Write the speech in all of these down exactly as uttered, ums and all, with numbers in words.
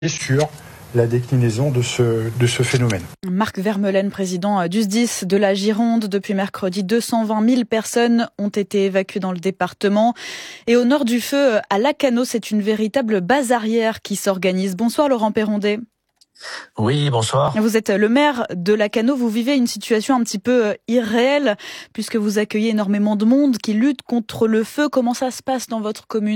sur la déclinaison de ce, de ce phénomène. Marc Vermeulen, président du S D I S de la Gironde. Depuis mercredi, deux cent vingt mille personnes ont été évacuées dans le département. Et au nord du feu, à Lacanau, c'est une véritable base arrière qui s'organise. Bonsoir Laurent Perrondet. Oui, bonsoir. Vous êtes le maire de Lacanau. Vous vivez une situation un petit peu irréelle puisque vous accueillez énormément de monde qui lutte contre le feu. Comment ça se passe dans votre commune ?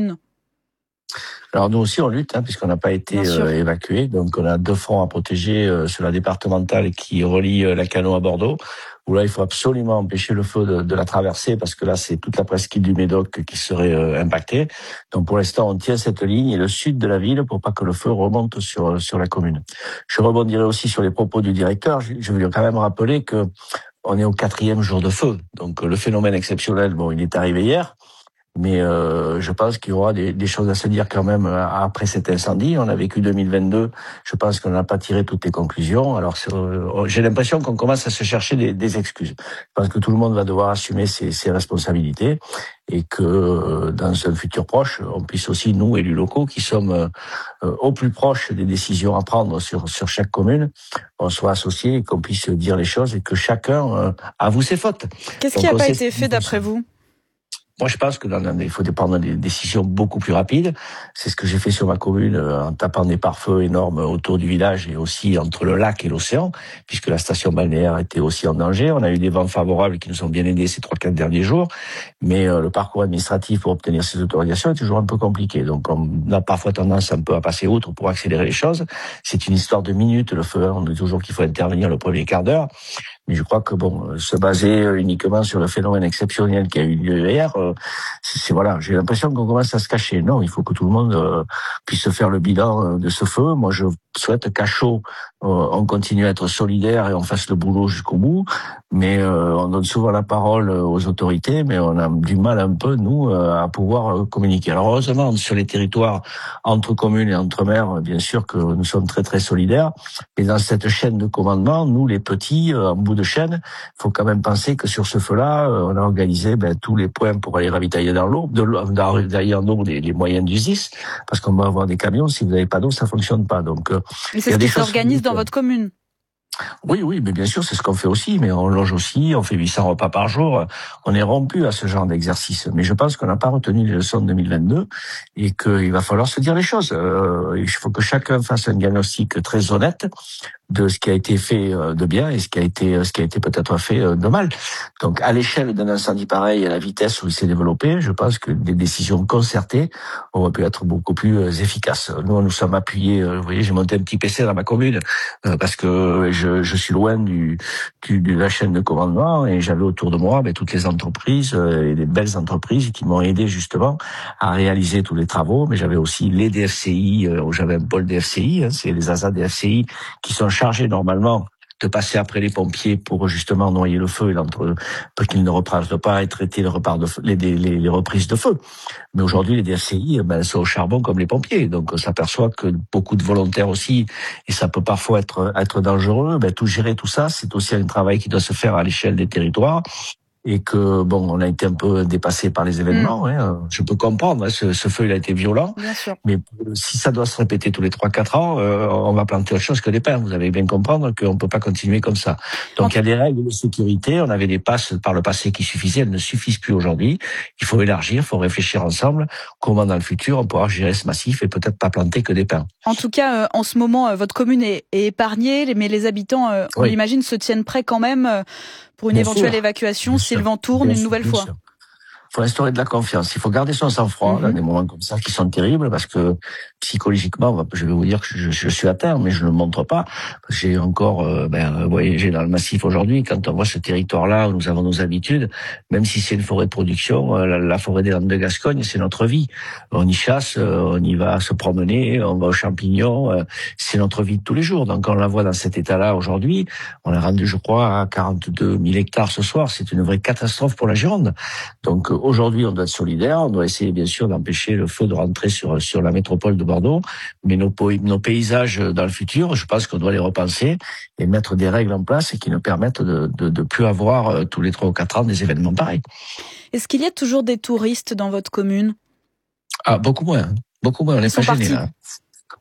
Alors nous aussi on lutte hein, puisqu'on n'a pas été euh, évacué, donc on a deux fronts à protéger euh, sur la départementale qui relie euh, Lacanau à Bordeaux, où là il faut absolument empêcher le feu de, de la traverser parce que là c'est toute la presqu'île du Médoc qui serait euh, impactée. Donc pour l'instant on tient cette ligne et le sud de la ville pour pas que le feu remonte sur sur la commune. Je rebondirai aussi sur les propos du directeur. Je, je veux quand même rappeler que on est au quatrième jour de feu, donc le phénomène exceptionnel, bon il est arrivé hier. Mais euh, je pense qu'il y aura des, des choses à se dire quand même après cet incendie. On a vécu deux mille vingt-deux. Je pense qu'on n'a pas tiré toutes les conclusions. Alors euh, j'ai l'impression qu'on commence à se chercher des, des excuses. Je pense que tout le monde va devoir assumer ses, ses responsabilités et que euh, dans un futur proche, on puisse aussi nous, élus locaux, qui sommes euh, au plus proche des décisions à prendre sur sur chaque commune, on soit associés et qu'on puisse dire les choses et que chacun euh, avoue ses fautes. Qu'est-ce qui n'a pas été fait d'après vous ? Moi, je pense que dans, il faut prendre des décisions beaucoup plus rapides. C'est ce que j'ai fait sur ma commune en tapant des pare-feux énormes autour du village et aussi entre le lac et l'océan, puisque la station balnéaire était aussi en danger. On a eu des vents favorables qui nous ont bien aidés ces trois, quatre derniers jours, mais euh, le parcours administratif pour obtenir ces autorisations est toujours un peu compliqué. Donc, on a parfois tendance un peu à passer outre pour accélérer les choses. C'est une histoire de minutes, le feu. On dit toujours qu'il faut intervenir le premier quart d'heure. Mais je crois que bon, se baser uniquement sur le phénomène exceptionnel qui a eu lieu hier, euh, c'est, c'est voilà, j'ai l'impression qu'on commence à se cacher. Non, il faut que tout le monde euh, puisse faire le bilan de ce feu. Moi, je souhaite qu'à chaud, euh, on continue à être solidaire et on fasse le boulot jusqu'au bout. Mais euh, on donne souvent la parole aux autorités, mais on a du mal un peu nous euh, à pouvoir communiquer. Alors heureusement, sur les territoires entre communes et entre maires, bien sûr que nous sommes très très solidaires. Mais dans cette chaîne de commandement, nous les petits, euh, en bout de chaîne, il faut quand même penser que sur ce feu-là, euh, on a organisé ben, tous les points pour aller ravitailler dans l'eau, de l'eau, ravitailler en eau les, les moyens du S D I S, parce qu'on va avoir des camions. Si vous n'avez pas d'eau, ça fonctionne pas. Donc, euh, mais c'est ce qui s'organise dans votre commune. Oui, oui, mais bien sûr, c'est ce qu'on fait aussi, mais on loge aussi, on fait huit cents repas par jour, on est rompu à ce genre d'exercice. Mais je pense qu'on n'a pas retenu les leçons de deux mille vingt-deux et qu'il va falloir se dire les choses. Euh, il faut que chacun fasse un diagnostic très honnête de ce qui a été fait de bien et ce qui a été ce qui a été peut-être fait de mal. Donc, à l'échelle d'un incendie pareil, à la vitesse où il s'est développé, je pense que des décisions concertées auraient pu être beaucoup plus efficaces. Nous, nous sommes appuyés. Vous voyez, j'ai monté un petit P C dans ma commune parce que je, je suis loin du, du de la chaîne de commandement et j'avais autour de moi ben, toutes les entreprises et des belles entreprises qui m'ont aidé justement à réaliser tous les travaux. Mais j'avais aussi les D F C I, où j'avais un pôle D F C I, hein, c'est les A S A D F C I qui sont chargés normalement de passer après les pompiers pour justement noyer le feu et pour qu'ils ne reprennent pas et traiter le repart de feu, les, les, les reprises de feu. Mais aujourd'hui, les D F C I ben, sont au charbon comme les pompiers. Donc on s'aperçoit que beaucoup de volontaires aussi, et ça peut parfois être, être dangereux, ben, tout gérer tout ça, c'est aussi un travail qui doit se faire à l'échelle des territoires. Et que bon, on a été un peu dépassé par les événements. Mmh. Hein. Je peux comprendre, hein, ce, ce feu il a été violent. Bien sûr. Mais si ça doit se répéter tous les trois quatre ans, euh, on va planter autre chose que des pins. Vous allez bien comprendre qu'on peut pas continuer comme ça. Donc il y a des règles de sécurité. On avait des passes par le passé qui suffisaient, elles ne suffisent plus aujourd'hui. Il faut élargir, il faut réfléchir ensemble comment dans le futur on pourra gérer ce massif et peut-être pas planter que des pins. En tout cas, euh, en ce moment, euh, votre commune est, est épargnée, mais les habitants, euh, on oui. l'imagine, se tiennent prêts quand même euh, pour une bien éventuelle sûr. évacuation bien si sûr. le vent tourne bien une sûr, nouvelle fois. Sûr. Il faut instaurer de la confiance. Il faut garder son sang-froid mm-hmm. dans des moments comme ça qui sont terribles parce que psychologiquement, je vais vous dire que je, je suis à terre, mais je ne le montre pas. J'ai encore euh, ben, voyagé dans le massif aujourd'hui. Quand on voit ce territoire-là où nous avons nos habitudes, même si c'est une forêt de production, la, la forêt des Landes de Gascogne, c'est notre vie. On y chasse, on y va se promener, on va aux champignons. C'est notre vie de tous les jours. Donc on la voit dans cet état-là aujourd'hui. On est rendu, je crois, à quarante-deux mille hectares ce soir. C'est une vraie catastrophe pour la Gironde. Donc aujourd'hui, on doit être solidaire. On doit essayer, bien sûr, d'empêcher le feu de rentrer sur sur la métropole de Bordeaux. Mais nos, nos paysages dans le futur, je pense qu'on doit les repenser et mettre des règles en place qui nous permettent de de, de plus avoir tous les trois ou quatre ans des événements pareils. Est-ce qu'il y a toujours des touristes dans votre commune ? Ah, beaucoup moins. Beaucoup moins. On n'est pas gênés là.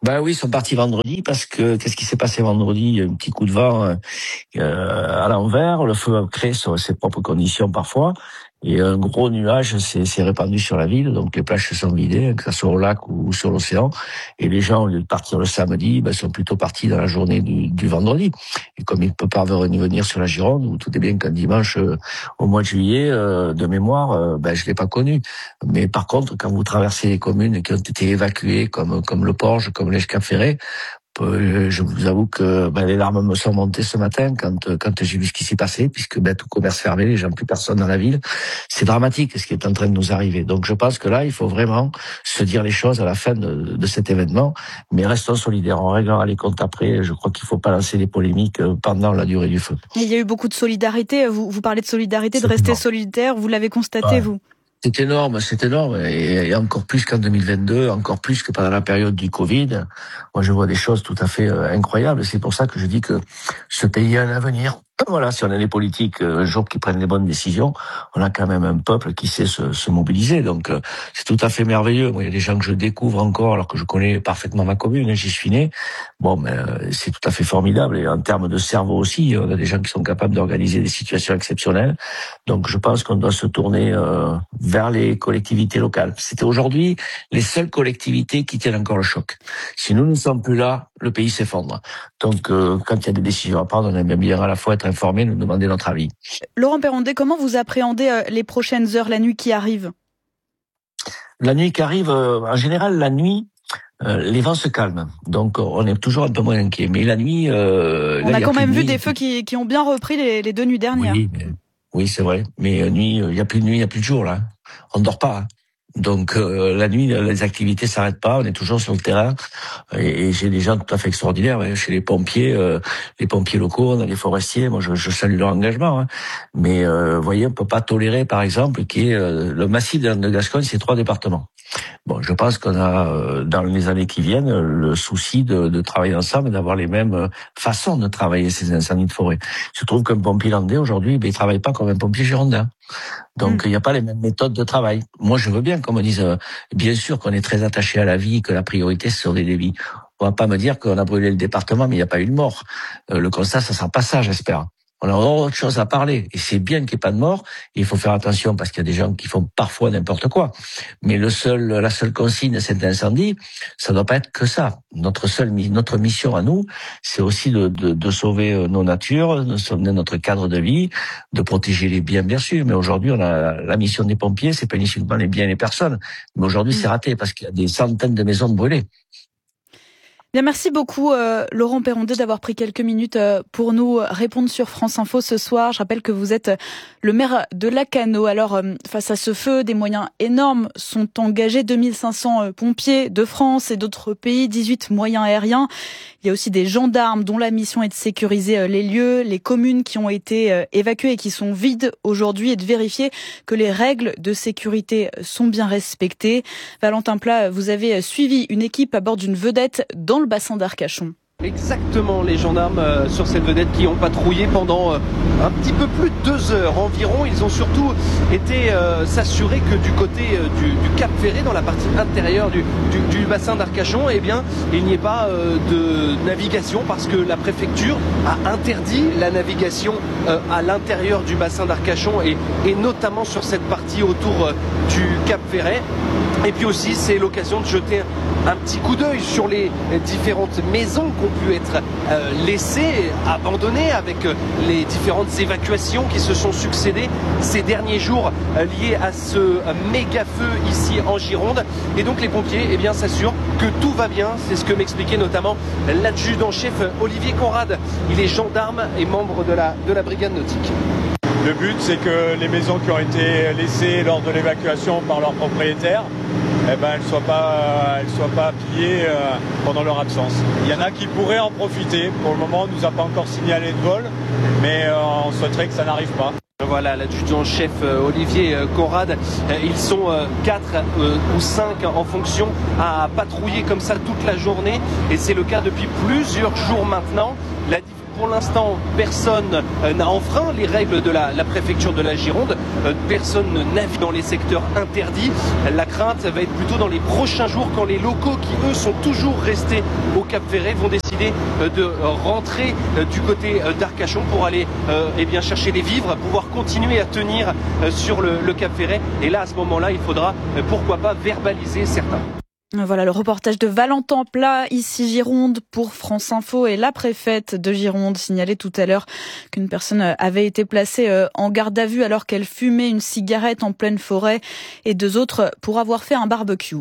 Ben oui, ils sont partis vendredi parce que qu'est-ce qui s'est passé vendredi? Un petit coup de vent euh, à l'envers, le feu a créé sur ses propres conditions parfois, et un gros nuage s'est, s'est répandu sur la ville, donc les plages se sont vidées, que ce soit au lac ou sur l'océan, et les gens, au lieu de partir le samedi, ben, sont plutôt partis dans la journée du, du vendredi. Et comme il ne peut pas revenir sur la Gironde, où tout est bien qu'un dimanche euh, au mois de juillet, euh, de mémoire, euh, ben je l'ai pas connu. Mais par contre, quand vous traversez les communes qui ont été évacuées, comme comme le Porge, comme l'Èche-Cap-Ferret, je vous avoue que ben, les larmes me sont montées ce matin quand quand j'ai vu ce qui s'est passé, puisque ben, tout commerce fermé, les gens, plus personne dans la ville. C'est dramatique ce qui est en train de nous arriver. Donc je pense que là, il faut vraiment se dire les choses à la fin de, de cet événement. Mais restons solidaires, on réglera les comptes après. Je crois qu'il ne faut pas lancer des polémiques pendant la durée du feu. Il y a eu beaucoup de solidarité. Vous, vous parlez de solidarité, de rester solidaire. Vous l'avez constaté, ouais. vous C'est énorme, c'est énorme, et, et encore plus qu'en deux mille vingt-deux, encore plus que pendant la période du Covid. Moi, je vois des choses tout à fait euh, incroyables. C'est pour ça que je dis que ce pays a un avenir. Voilà, si on a les politiques euh, un jour qui prennent les bonnes décisions, on a quand même un peuple qui sait se, se mobiliser. Donc, euh, c'est tout à fait merveilleux. Moi, il y a des gens que je découvre encore, alors que je connais parfaitement ma commune, hein, j'y suis né. Bon, mais euh, c'est tout à fait formidable. Et en termes de cerveau aussi, on a des gens qui sont capables d'organiser des situations exceptionnelles. Donc, je pense qu'on doit se tourner euh, vers les collectivités locales. C'était aujourd'hui les seules collectivités qui tiennent encore le choc. Si nous ne sommes plus là, le pays s'effondre. Donc, euh, quand il y a des décisions à prendre, on aime bien à la fois être informé, nous demander notre avis. Laurent Perrondet, comment vous appréhendez les prochaines heures, la nuit qui arrive? La nuit qui arrive, euh, en général, la nuit, euh, les vents se calment. Donc, on est toujours un peu moins inquiet. Mais la nuit... Euh, on là, a quand même de vu nuit. des feux qui, qui ont bien repris les, les deux nuits dernières. Oui, mais, oui c'est vrai. Mais euh, nuit, il n'y a plus de nuit, il n'y a plus de jour, là. On ne dort pas. Hein. Donc euh, la nuit, les activités s'arrêtent pas, on est toujours sur le terrain. Et, et j'ai des gens tout à fait extraordinaires, hein, chez les pompiers, euh, les pompiers locaux, on a les forestiers. Moi, je, je salue leur engagement. Hein. Mais euh, vous voyez, on peut pas tolérer, par exemple, qu'il y ait euh, le massif de, de Gascogne, c'est trois départements. Bon, je pense qu'on a, euh, dans les années qui viennent, le souci de, de travailler ensemble et d'avoir les mêmes façons de travailler ces incendies de forêt. Il se trouve qu'un pompier landais, aujourd'hui, ben, il travaille pas comme un pompier girondin. Donc, il mmh. n'y a pas les mêmes méthodes de travail. Moi, je veux bien qu'on me dise, euh, bien sûr qu'on est très attaché à la vie, que la priorité, c'est sauver des vies. On va pas me dire qu'on a brûlé le département, mais il n'y a pas eu de mort. Euh, le constat, ça sera pas ça, j'espère. On a autre chose à parler. Et c'est bien qu'il n'y ait pas de mort. Et il faut faire attention parce qu'il y a des gens qui font parfois n'importe quoi. Mais le seul, la seule consigne de cet incendie, ça ne doit pas être que ça. Notre seule, notre mission à nous, c'est aussi de, de, de sauver nos natures, de sauver notre cadre de vie, de protéger les biens, bien sûr. Mais aujourd'hui, on a la mission des pompiers, c'est pas uniquement les biens et les personnes. Mais aujourd'hui, c'est raté parce qu'il y a des centaines de maisons brûlées. Bien, merci beaucoup euh, Laurent Perrondet d'avoir pris quelques minutes euh, pour nous répondre sur France Info ce soir. Je rappelle que vous êtes le maire de Lacanau. Alors euh, face à ce feu, des moyens énormes sont engagés. deux mille cinq cents euh, pompiers de France et d'autres pays, dix-huit moyens aériens. Il y a aussi des gendarmes dont la mission est de sécuriser euh, les lieux, les communes qui ont été euh, évacuées et qui sont vides aujourd'hui et de vérifier que les règles de sécurité sont bien respectées. Valentin Plat, vous avez suivi une équipe à bord d'une vedette dans le le bassin d'Arcachon. Exactement, les gendarmes euh, sur cette vedette qui ont patrouillé pendant euh, un petit peu plus de deux heures environ. Ils ont surtout été euh, s'assurer que du côté euh, du, du Cap Ferret, dans la partie intérieure du, du, du bassin d'Arcachon, eh bien, il n'y ait pas euh, de navigation parce que la préfecture a interdit la navigation euh, à l'intérieur du bassin d'Arcachon et, et notamment sur cette partie autour euh, du Cap Ferret. Et puis aussi, c'est l'occasion de jeter un petit coup d'œil sur les différentes maisons qui ont pu être euh, laissées, abandonnées avec euh, les différentes évacuations qui se sont succédées ces derniers jours euh, liées à ce euh, méga feu ici en Gironde. Et donc les pompiers eh bien, s'assurent que tout va bien. C'est ce que m'expliquait notamment l'adjudant-chef Olivier Conrad. Il est gendarme et membre de la, de la brigade nautique. Le but, c'est que les maisons qui ont été laissées lors de l'évacuation par leurs propriétaires, eh ben, elles ne soient pas, elles soient pas pillées euh, pendant leur absence. Il y en a qui pourraient en profiter. Pour le moment, on ne nous a pas encore signalé de vol, mais euh, on souhaiterait que ça n'arrive pas. Voilà l'adjudant-chef euh, Olivier euh, Conrad. Euh, ils sont euh, quatre euh, ou cinq en fonction à patrouiller comme ça toute la journée. Et c'est le cas depuis plusieurs jours maintenant. La pour l'instant, personne n'a enfreint les règles de la, la préfecture de la Gironde. Personne ne navigue dans les secteurs interdits. La crainte va être plutôt dans les prochains jours quand les locaux qui, eux, sont toujours restés au Cap Ferret vont décider de rentrer du côté d'Arcachon pour aller eh bien, chercher des vivres, pouvoir continuer à tenir sur le, le Cap Ferret. Et là, à ce moment-là, il faudra, pourquoi pas, verbaliser certains. Voilà le reportage de Valentin Plat, ici Gironde pour France Info. Et la préfète de Gironde signalait tout à l'heure qu'une personne avait été placée en garde à vue alors qu'elle fumait une cigarette en pleine forêt et deux autres pour avoir fait un barbecue.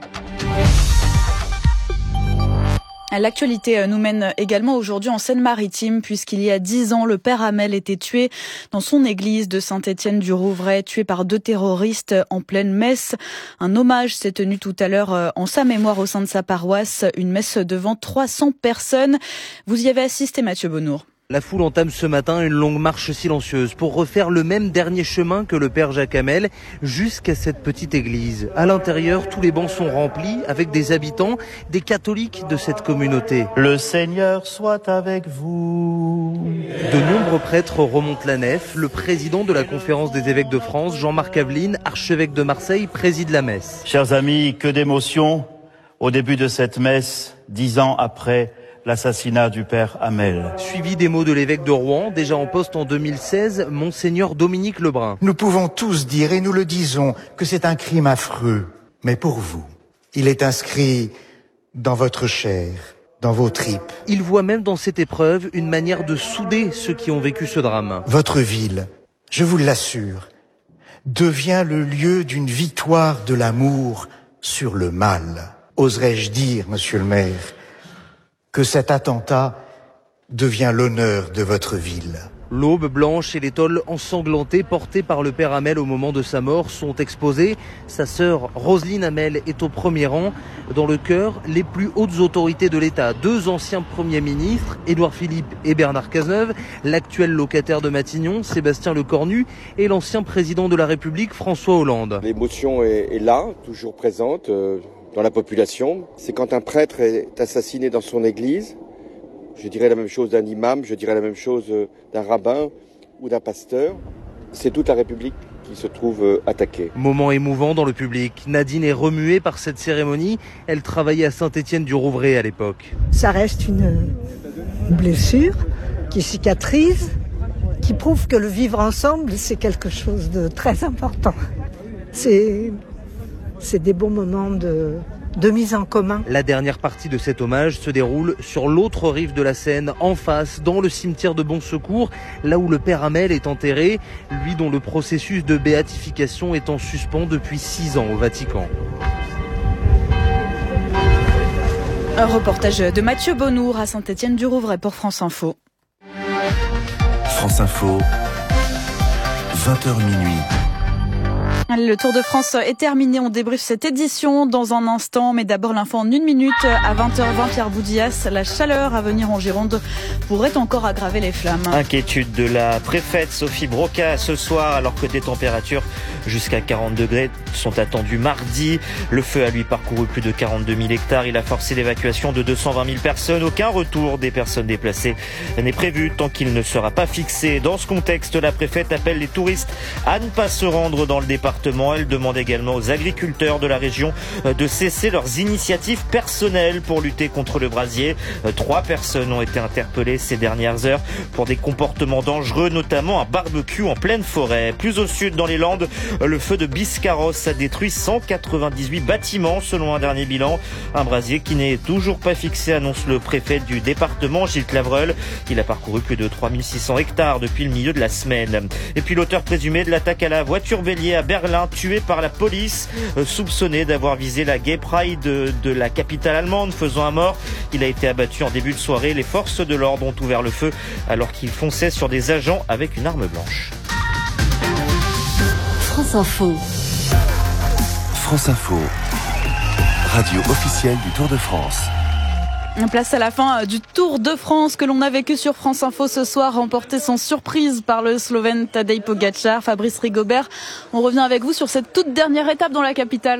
L'actualité nous mène également aujourd'hui en Seine-Maritime puisqu'il y a dix ans, le père Hamel était tué dans son église de Saint-Étienne-du-Rouvray, tué par deux terroristes en pleine messe. Un hommage s'est tenu tout à l'heure en sa mémoire au sein de sa paroisse, une messe devant trois cents personnes. Vous y avez assisté, Mathieu Bonnour. La foule entame ce matin une longue marche silencieuse pour refaire le même dernier chemin que le père Jacques Hamel jusqu'à cette petite église. À l'intérieur, tous les bancs sont remplis avec des habitants, des catholiques de cette communauté. Le Seigneur soit avec vous. De nombreux prêtres remontent la nef. Le président de la conférence des évêques de France, Jean-Marc Aveline, archevêque de Marseille, préside la messe. Chers amis, que d'émotions au début de cette messe, dix ans après l'assassinat du père Hamel. Suivi des mots de l'évêque de Rouen, déjà en poste en deux mille seize, Monseigneur Dominique Lebrun. Nous pouvons tous dire, et nous le disons, que c'est un crime affreux. Mais pour vous, il est inscrit dans votre chair, dans vos tripes. Il voit même dans cette épreuve une manière de souder ceux qui ont vécu ce drame. Votre ville, je vous l'assure, devient le lieu d'une victoire de l'amour sur le mal. Oserais-je dire, monsieur le maire, que cet attentat devient l'honneur de votre ville. L'aube blanche et les tôles ensanglantées portées par le père Hamel au moment de sa mort sont exposées. Sa sœur Roselyne Hamel est au premier rang. Dans le chœur, les plus hautes autorités de l'État, deux anciens premiers ministres, Édouard Philippe et Bernard Cazeneuve, l'actuel locataire de Matignon, Sébastien Lecornu, et l'ancien président de la République, François Hollande. L'émotion est, est là, toujours présente euh, dans la population. C'est quand un prêtre est assassiné dans son église. Je dirais la même chose d'un imam, je dirais la même chose d'un rabbin ou d'un pasteur. C'est toute la République qui se trouve attaquée. Moment émouvant dans le public. Nadine est remuée par cette cérémonie. Elle travaillait à Saint-Étienne-du-Rouvray à l'époque. Ça reste une blessure qui cicatrise, qui prouve que le vivre ensemble, c'est quelque chose de très important. C'est, c'est des bons moments de... de mise en commun. La dernière partie de cet hommage se déroule sur l'autre rive de la Seine, en face, dans le cimetière de Bon Secours, là où le père Hamel est enterré, lui dont le processus de béatification est en suspens depuis six ans au Vatican. Un reportage de Mathieu Bonnour à Saint-Étienne-du-Rouvray pour France Info. France Info, vingt heures minuit. Le Tour de France est terminé. On débriefe cette édition dans un instant. Mais d'abord, l'info en une minute. À vingt heures vingt, Pierre Boudias, la chaleur à venir en Gironde pourrait encore aggraver les flammes. Inquiétude de la préfète Sophie Broca ce soir, alors que des températures jusqu'à quarante degrés sont attendues mardi. Le feu a lui parcouru plus de quarante-deux mille hectares. Il a forcé l'évacuation de deux cent vingt mille personnes. Aucun retour des personnes déplacées n'est prévu tant qu'il ne sera pas fixé. Dans ce contexte, la préfète appelle les touristes à ne pas se rendre dans le département. Elle demande également aux agriculteurs de la région de cesser leurs initiatives personnelles pour lutter contre le brasier. Trois personnes ont été interpellées ces dernières heures pour des comportements dangereux, notamment un barbecue en pleine forêt. Plus au sud, dans les Landes, le feu de Biscarrosse a détruit cent quatre-vingt-dix-huit bâtiments selon un dernier bilan. Un brasier qui n'est toujours pas fixé, annonce le préfet du département, Gilles Clavreul. Il a parcouru plus de trois mille six cents hectares depuis le milieu de la semaine. Et puis l'auteur présumé de l'attaque à la voiture bélier à Berlin, tué par la police, euh, soupçonné d'avoir visé la Gay Pride de, de la capitale allemande, faisant un mort. Il a été abattu en début de soirée. Les forces de l'ordre ont ouvert le feu alors qu'il fonçait sur des agents avec une arme blanche. France Info. France Info, radio officielle du Tour de France. Place à la fin du Tour de France que l'on a vécu sur France Info ce soir, remporté sans surprise par le Slovène Tadej Pogačar. Fabrice Rigobert, on revient avec vous sur cette toute dernière étape dans la capitale.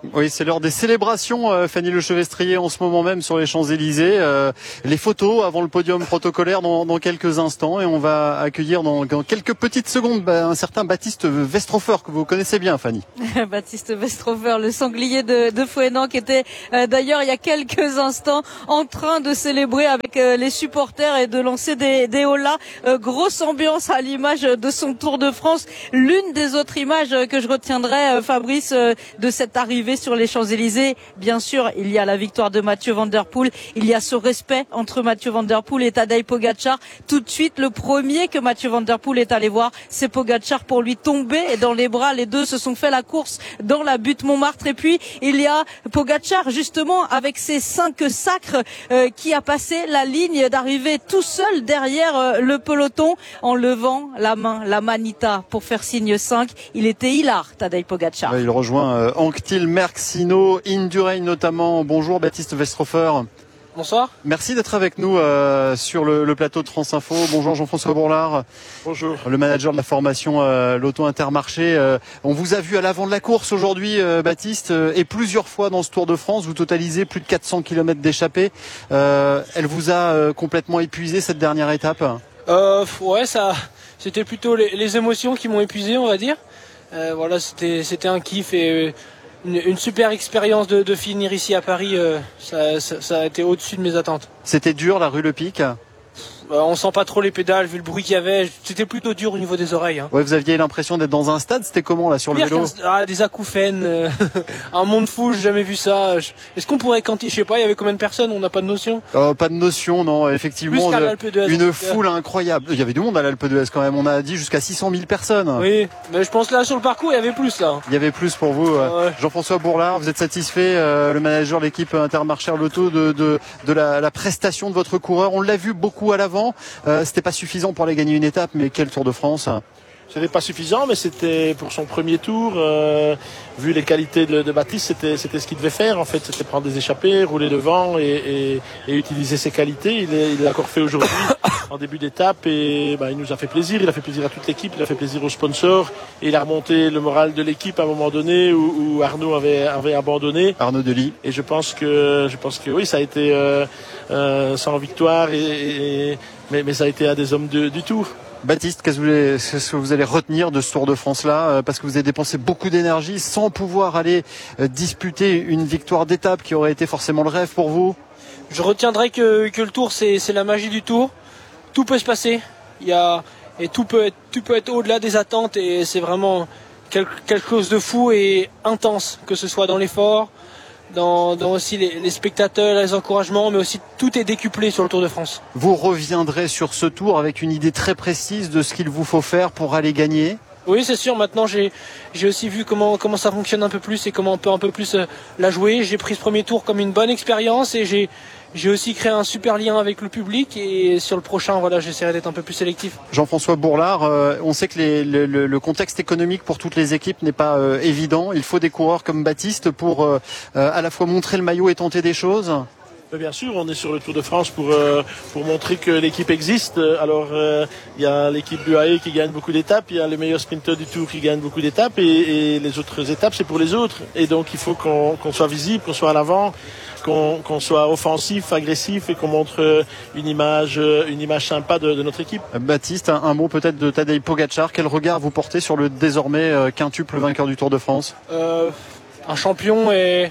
Oui, c'est l'heure des célébrations, euh, Fanny Lechevestrier, en ce moment même sur les Champs-Élysées. Euh, les photos avant le podium protocolaire dans, dans quelques instants. Et on va accueillir dans, dans quelques petites secondes bah, un certain Baptiste Westrofer, que vous connaissez bien, Fanny. Baptiste Westrofer, le sanglier de, de Fouesnant, qui était euh, d'ailleurs il y a quelques instants en train de célébrer avec euh, les supporters et de lancer des, des hollas. Euh, grosse ambiance à l'image de son Tour de France. L'une des autres images que je retiendrai, euh, Fabrice, euh, de cette arrivée sur les Champs-Élysées, bien sûr, il y a la victoire de Mathieu Van Der Poel, il y a ce respect entre Mathieu Van Der Poel et Tadej Pogačar. Tout de suite, le premier que Mathieu Van Der Poel est allé voir, c'est Pogačar pour lui tomber dans les bras. Les deux se sont fait la course dans la butte Montmartre. Et puis, il y a Pogačar, justement, avec ses cinq sacres, euh, qui a passé la ligne d'arrivée tout seul derrière euh, le peloton, en levant la main, la manita, pour faire signe cinq. Il était hilar, Tadej Pogačar. Ouais, il rejoint euh, Anctil, Merckx, Hinault, Indurain notamment. Bonjour Baptiste Westrofer. Bonsoir. Merci d'être avec nous euh, sur le, le plateau de France Info. Bonjour Jean-François Bourlard. Bonjour. Le manager de la formation euh, Lotto Intermarché. Euh, on vous a vu à l'avant de la course aujourd'hui, euh, Baptiste, euh, et plusieurs fois dans ce Tour de France. Vous totalisez plus de quatre cents kilomètres d'échappée. Euh, elle vous a euh, complètement épuisé cette dernière étape? euh, Ouais, ça, c'était plutôt les, les émotions qui m'ont épuisé, on va dire. Euh, voilà, c'était, c'était un kiff et... Euh, Une, une super expérience de, de finir ici à Paris, euh, ça, ça, ça a été au-dessus de mes attentes. C'était dur la rue Le Pic? Euh, on sent pas trop les pédales vu le bruit qu'il y avait, c'était plutôt dur au niveau des oreilles. Hein. Ouais, vous aviez l'impression d'être dans un stade, c'était comment là sur le vélo? Ah, des acouphènes, euh, un monde fou, j'ai jamais vu ça. Est-ce qu'on pourrait quantifier, je sais pas, il y avait combien de personnes, on n'a pas de notion? euh, Pas de notion, non, effectivement. Plus qu'à l'Alpe d'Huez, une foule incroyable. Il y avait du monde à l'Alpe d'Huez quand même, on a dit jusqu'à six cent mille personnes. Oui, mais je pense là sur le parcours il y avait plus là. Il y avait plus pour vous. Ouais. Jean-François Bourlard, vous êtes satisfait, euh, le manager de l'équipe Intermarché Lotto, de, de, de la, la prestation de votre coureur? On l'a vu beaucoup à l'avant. Euh, C'était pas suffisant pour aller gagner une étape, mais quel Tour de France! C'était pas suffisant, mais c'était pour son premier tour. Euh, vu les qualités de, de Baptiste, c'était, c'était ce qu'il devait faire. En fait, c'était prendre des échappées, rouler devant et, et, et utiliser ses qualités. Il, est, il l'a encore fait aujourd'hui en début d'étape et bah, il nous a fait plaisir. Il a fait plaisir à toute l'équipe, il a fait plaisir aux sponsors et il a remonté le moral de l'équipe à un moment donné où, où Arnaud avait, avait abandonné. Arnaud Delis. Et je pense que, je pense que oui, ça a été euh, euh, sans victoire, et, et, mais, mais ça a été un des hommes de, du Tour. Baptiste, qu'est-ce que vous allez retenir de ce Tour de France-là? Parce que vous avez dépensé beaucoup d'énergie sans pouvoir aller disputer une victoire d'étape qui aurait été forcément le rêve pour vous. Je retiendrai que, que le Tour, c'est, c'est la magie du Tour. Tout peut se passer. Il y a, et tout peut être, tout peut être au-delà des attentes et c'est vraiment quelque, quelque chose de fou et intense, que ce soit dans l'effort, Dans, dans aussi les, les spectateurs, les encouragements, mais aussi tout est décuplé sur le Tour de France. Vous reviendrez sur ce Tour avec une idée très précise de ce qu'il vous faut faire pour aller gagner? Oui, c'est sûr. Maintenant, j'ai, j'ai aussi vu comment, comment ça fonctionne un peu plus et comment on peut un peu plus euh, la jouer. J'ai pris ce premier tour comme une bonne expérience et j'ai, j'ai aussi créé un super lien avec le public. Et sur le prochain, voilà, j'essaierai d'être un peu plus sélectif. Jean-François Bourlard, euh, on sait que les, le, le contexte économique pour toutes les équipes n'est pas euh, évident. Il faut des coureurs comme Baptiste pour euh, à la fois montrer le maillot et tenter des choses. Bien sûr, on est sur le Tour de France pour euh, pour montrer que l'équipe existe. Alors, il euh, y a l'équipe U A E qui gagne beaucoup d'étapes, il y a les meilleurs sprinteurs du Tour qui gagnent beaucoup d'étapes, et, et les autres étapes, c'est pour les autres. Et donc, il faut qu'on, qu'on soit visible, qu'on soit à l'avant, qu'on, qu'on soit offensif, agressif, et qu'on montre une image, une image sympa de, de notre équipe. Baptiste, un, un mot peut-être de Tadej Pogačar. Quel regard vous portez sur le désormais euh, quintuple vainqueur du Tour de France? euh, Un champion et...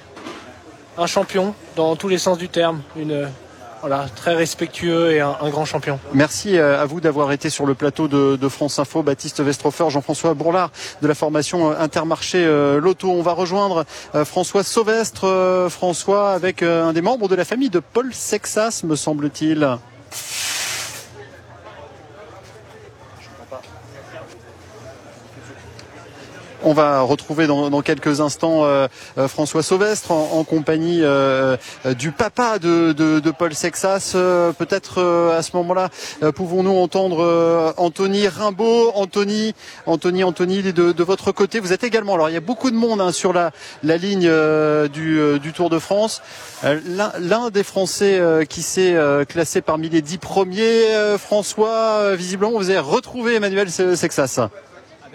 Un champion dans tous les sens du terme, une, voilà, très respectueux et un, un grand champion. Merci à vous d'avoir été sur le plateau de, de France Info. Baptiste Westrofer, Jean-François Bourlard de la formation Intermarché euh, Lotto. On va rejoindre euh, François Sauvestre. Euh, François avec euh, un des membres de la famille de Paul Sexas, me semble-t-il. On va retrouver dans, dans quelques instants euh, François Sauvestre en, en compagnie euh, du papa de, de, de Paul Sexas. Euh, peut-être euh, à ce moment-là, euh, pouvons-nous entendre euh, Anthony Rimbaud. Anthony, Anthony, Anthony, de, de votre côté, vous êtes également. Alors il y a beaucoup de monde hein, sur la, la ligne euh, du, euh, du Tour de France. Euh, l'un, l'un des Français euh, qui s'est euh, classé parmi les dix premiers, euh, François, euh, visiblement vous avez retrouvé Emmanuel Sexas.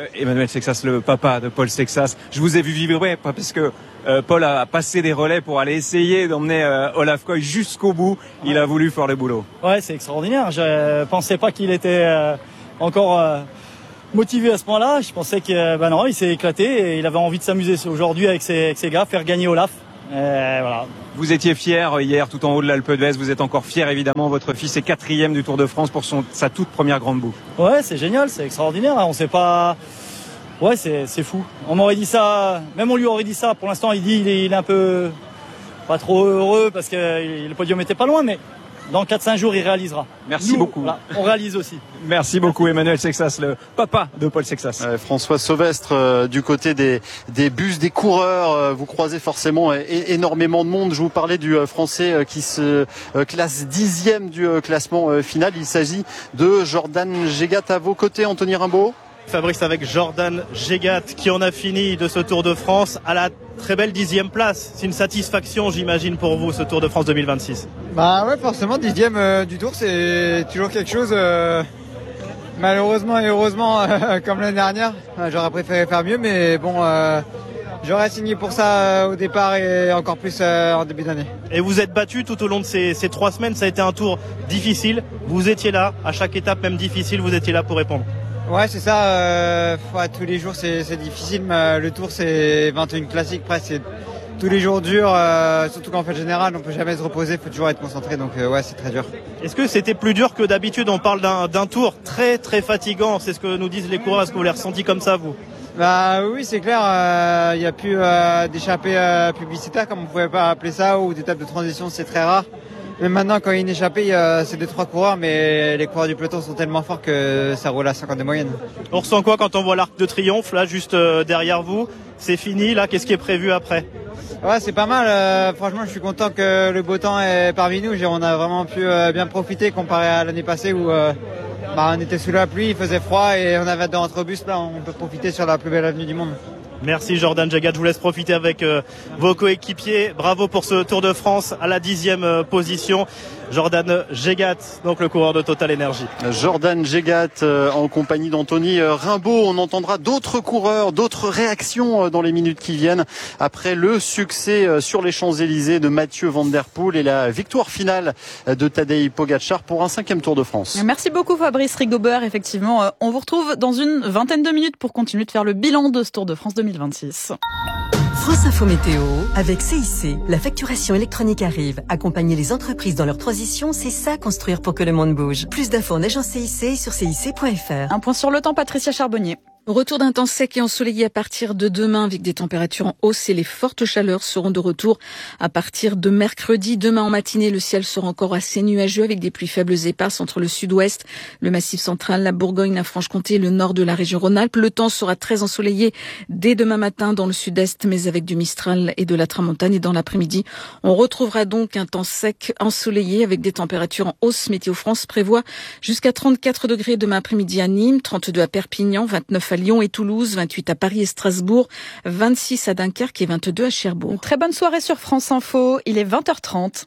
Emmanuel Sexas, le papa de Paul Sexas. Je vous ai vu vibrer parce que euh, Paul a passé des relais pour aller essayer d'emmener euh, Olaf Koy jusqu'au bout. Il a voulu faire le boulot. Ouais, c'est extraordinaire. Je pensais pas qu'il était euh, encore euh, motivé à ce point-là. Je pensais que ben non, il s'est éclaté et il avait envie de s'amuser aujourd'hui avec ses, avec ses gars, faire gagner Olaf. Et voilà. Vous étiez fier hier tout en haut de l'Alpe d'Huez. Vous êtes encore fier évidemment. Votre fils est quatrième du Tour de France pour son, sa toute première grande boucle. Ouais, c'est génial, c'est extraordinaire. On sait pas. Ouais, c'est, c'est fou. On m'aurait dit ça, même on lui aurait dit ça. Pour l'instant, il dit il est, il est un peu pas trop heureux parce que le podium était pas loin, mais dans quatre cinq jours, il réalisera. Merci Nous, beaucoup. Voilà, on réalise aussi. Merci beaucoup Emmanuel Sexas, le papa de Paul Sexas. Euh, François Sauvestre, euh, du côté des, des bus, des coureurs, euh, vous croisez forcément é- énormément de monde. Je vous parlais du euh, Français euh, qui se euh, classe dixième du euh, classement euh, final. Il s'agit de Jordan Gégat à vos côtés, Anthony Rimbaud. Fabrice, avec Jordan Gégat qui en a fini de ce Tour de France à la très belle dixième place. C'est une satisfaction, j'imagine, pour vous, ce Tour de France deux mille vingt-six. Bah ouais, forcément, dixième euh, du Tour, c'est toujours quelque chose. Euh, malheureusement et heureusement, euh, comme l'année dernière, euh, j'aurais préféré faire mieux, mais bon, euh, j'aurais signé pour ça euh, au départ et encore plus euh, en début d'année. Et vous êtes battu tout au long de ces, ces trois semaines. Ça a été un tour difficile. Vous étiez là, à chaque étape, même difficile, vous étiez là pour répondre. Ouais, c'est ça. Euh, ouais, tous les jours, c'est, c'est difficile. Mais le Tour, c'est vingt et un classiques presque. C'est tous les jours durs, euh, surtout qu'en fait général, on peut jamais se reposer. Il faut toujours être concentré. Donc euh, ouais, c'est très dur. Est-ce que c'était plus dur que d'habitude? On parle d'un, d'un tour très très fatigant. C'est ce que nous disent les coureurs. Est-ce que vous l'avez ressenti comme ça, vous? Bah oui, c'est clair. Il euh, n'y a plus euh, d'échappée euh, publicitaire, comme on pouvait pas appeler ça, ou d'étape de transition, c'est très rare. Mais maintenant, quand il y a une échappée, euh, c'est deux trois coureurs, mais les coureurs du peloton sont tellement forts que ça roule à cinquante de moyenne. On ressent quoi quand on voit l'Arc de Triomphe là, juste euh, derrière vous? C'est fini. Là, qu'est-ce qui est prévu après? Ouais, c'est pas mal. Euh, franchement, je suis content que le beau temps est parmi nous. On a vraiment pu euh, bien profiter comparé à l'année passée où euh, bah, on était sous la pluie, il faisait froid et on avait dans notre bus. Là, on peut profiter sur la plus belle avenue du monde. Merci Jordan Gégat, je vous laisse profiter avec euh, vos coéquipiers. Bravo pour ce Tour de France à la dixième euh, position. Jordan Gégat, donc le coureur de Total Energy. Jordan Gégat euh, en compagnie d'Anthony Rimbaud. On entendra d'autres coureurs, d'autres réactions euh, dans les minutes qui viennent après le succès euh, sur les Champs-Élysées de Mathieu Van Der Poel et la victoire finale de Tadej Pogačar pour un cinquième Tour de France. Merci beaucoup Fabrice Rigobert. Effectivement, euh, on vous retrouve dans une vingtaine de minutes pour continuer de faire le bilan de ce Tour de France deux mille vingt-six. France Info Météo avec C I C. La facturation électronique arrive. Accompagner les entreprises dans leur transition, c'est ça construire pour que le monde bouge. Plus d'infos en agence C I C sur C I C point F R. Un point sur le temps, Patricia Charbonnier. Retour d'un temps sec et ensoleillé à partir de demain avec des températures en hausse et les fortes chaleurs seront de retour à partir de mercredi. Demain en matinée, le ciel sera encore assez nuageux avec des pluies faibles et éparses entre le sud-ouest, le massif central, la Bourgogne, la Franche-Comté et le nord de la région Rhône-Alpes. Le temps sera très ensoleillé dès demain matin dans le sud-est, mais avec du Mistral et de la Tramontane. Et dans l'après-midi, on retrouvera donc un temps sec ensoleillé avec des températures en hausse. Météo France prévoit jusqu'à trente-quatre degrés demain après-midi à Nîmes, trente-deux à Perpignan, vingt-neuf à Lyon et Toulouse, vingt-huit à Paris et Strasbourg, vingt-six à Dunkerque et vingt-deux à Cherbourg. Une très bonne soirée sur France Info, il est vingt heures trente.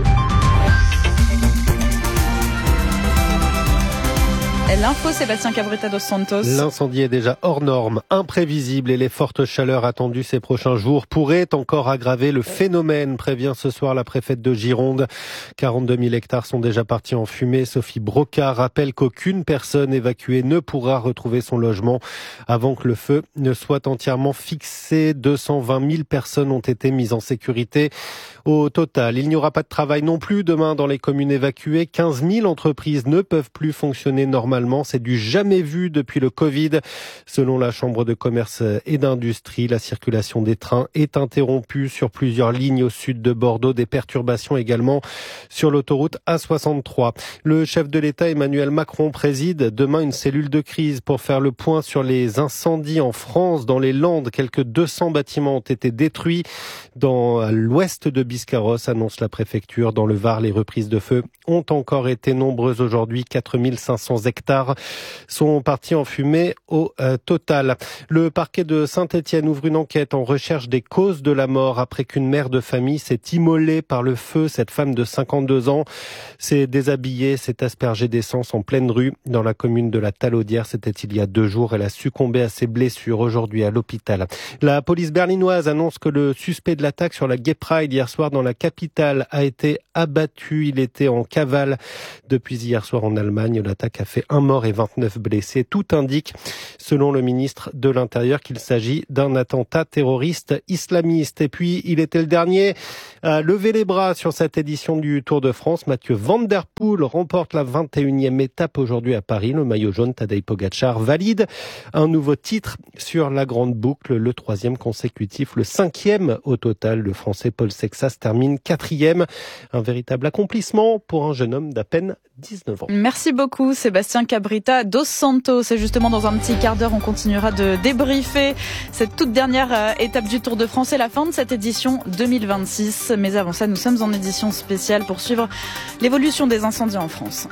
L'info, Sébastien Cabrita dos Santos. L'incendie est déjà hors norme, imprévisible et les fortes chaleurs attendues ces prochains jours pourraient encore aggraver le phénomène, prévient ce soir la préfète de Gironde. quarante-deux mille hectares sont déjà partis en fumée. Sophie Broca rappelle qu'aucune personne évacuée ne pourra retrouver son logement avant que le feu ne soit entièrement fixé. deux cent vingt mille personnes ont été mises en sécurité. Au total, il n'y aura pas de travail non plus demain dans les communes évacuées. quinze mille entreprises ne peuvent plus fonctionner normalement. C'est du jamais vu depuis le Covid. Selon la Chambre de commerce et d'industrie, la circulation des trains est interrompue sur plusieurs lignes au sud de Bordeaux. Des perturbations également sur l'autoroute A soixante-trois. Le chef de l'État Emmanuel Macron préside demain une cellule de crise pour faire le point sur les incendies en France. Dans les Landes, quelques deux cents bâtiments ont été détruits. Dans l'ouest de Biscarrosse, annonce la préfecture. Dans le Var, les reprises de feu ont encore été nombreuses aujourd'hui. quatre mille cinq cents hectares hectares sont partis en fumée au euh, total. Le parquet de Saint-Étienne ouvre une enquête en recherche des causes de la mort après qu'une mère de famille s'est immolée par le feu. Cette femme de cinquante-deux ans s'est déshabillée, s'est aspergée d'essence en pleine rue dans la commune de la Talaudière. C'était il y a deux jours. Elle a succombé à ses blessures aujourd'hui à l'hôpital. La police berlinoise annonce que le suspect de l'attaque sur la Gay Pride hier soir dans la capitale a été abattu. Il était en cavale depuis hier soir en Allemagne. L'attaque a fait un mort et vingt-neuf blessés. Tout indique, selon le ministre de l'Intérieur, qu'il s'agit d'un attentat terroriste islamiste. Et puis, il était le dernier à lever les bras sur cette édition du Tour de France. Mathieu Van Der Poel remporte la vingt et unième étape aujourd'hui à Paris. Le maillot jaune Tadej Pogačar valide un nouveau titre sur la grande boucle, le troisième consécutif, le cinquième au total. Le Français Paul Sexas termine quatrième. Un véritable accomplissement pour un jeune homme d'à peine dix-neuf ans. Merci beaucoup Sébastien Cabrita dos Santos. Et justement dans un petit quart d'heure, on continuera de débriefer cette toute dernière étape du Tour de France et la fin de cette édition deux mille vingt-six. Mais avant ça, nous sommes en édition spéciale pour suivre l'évolution des incendies en France.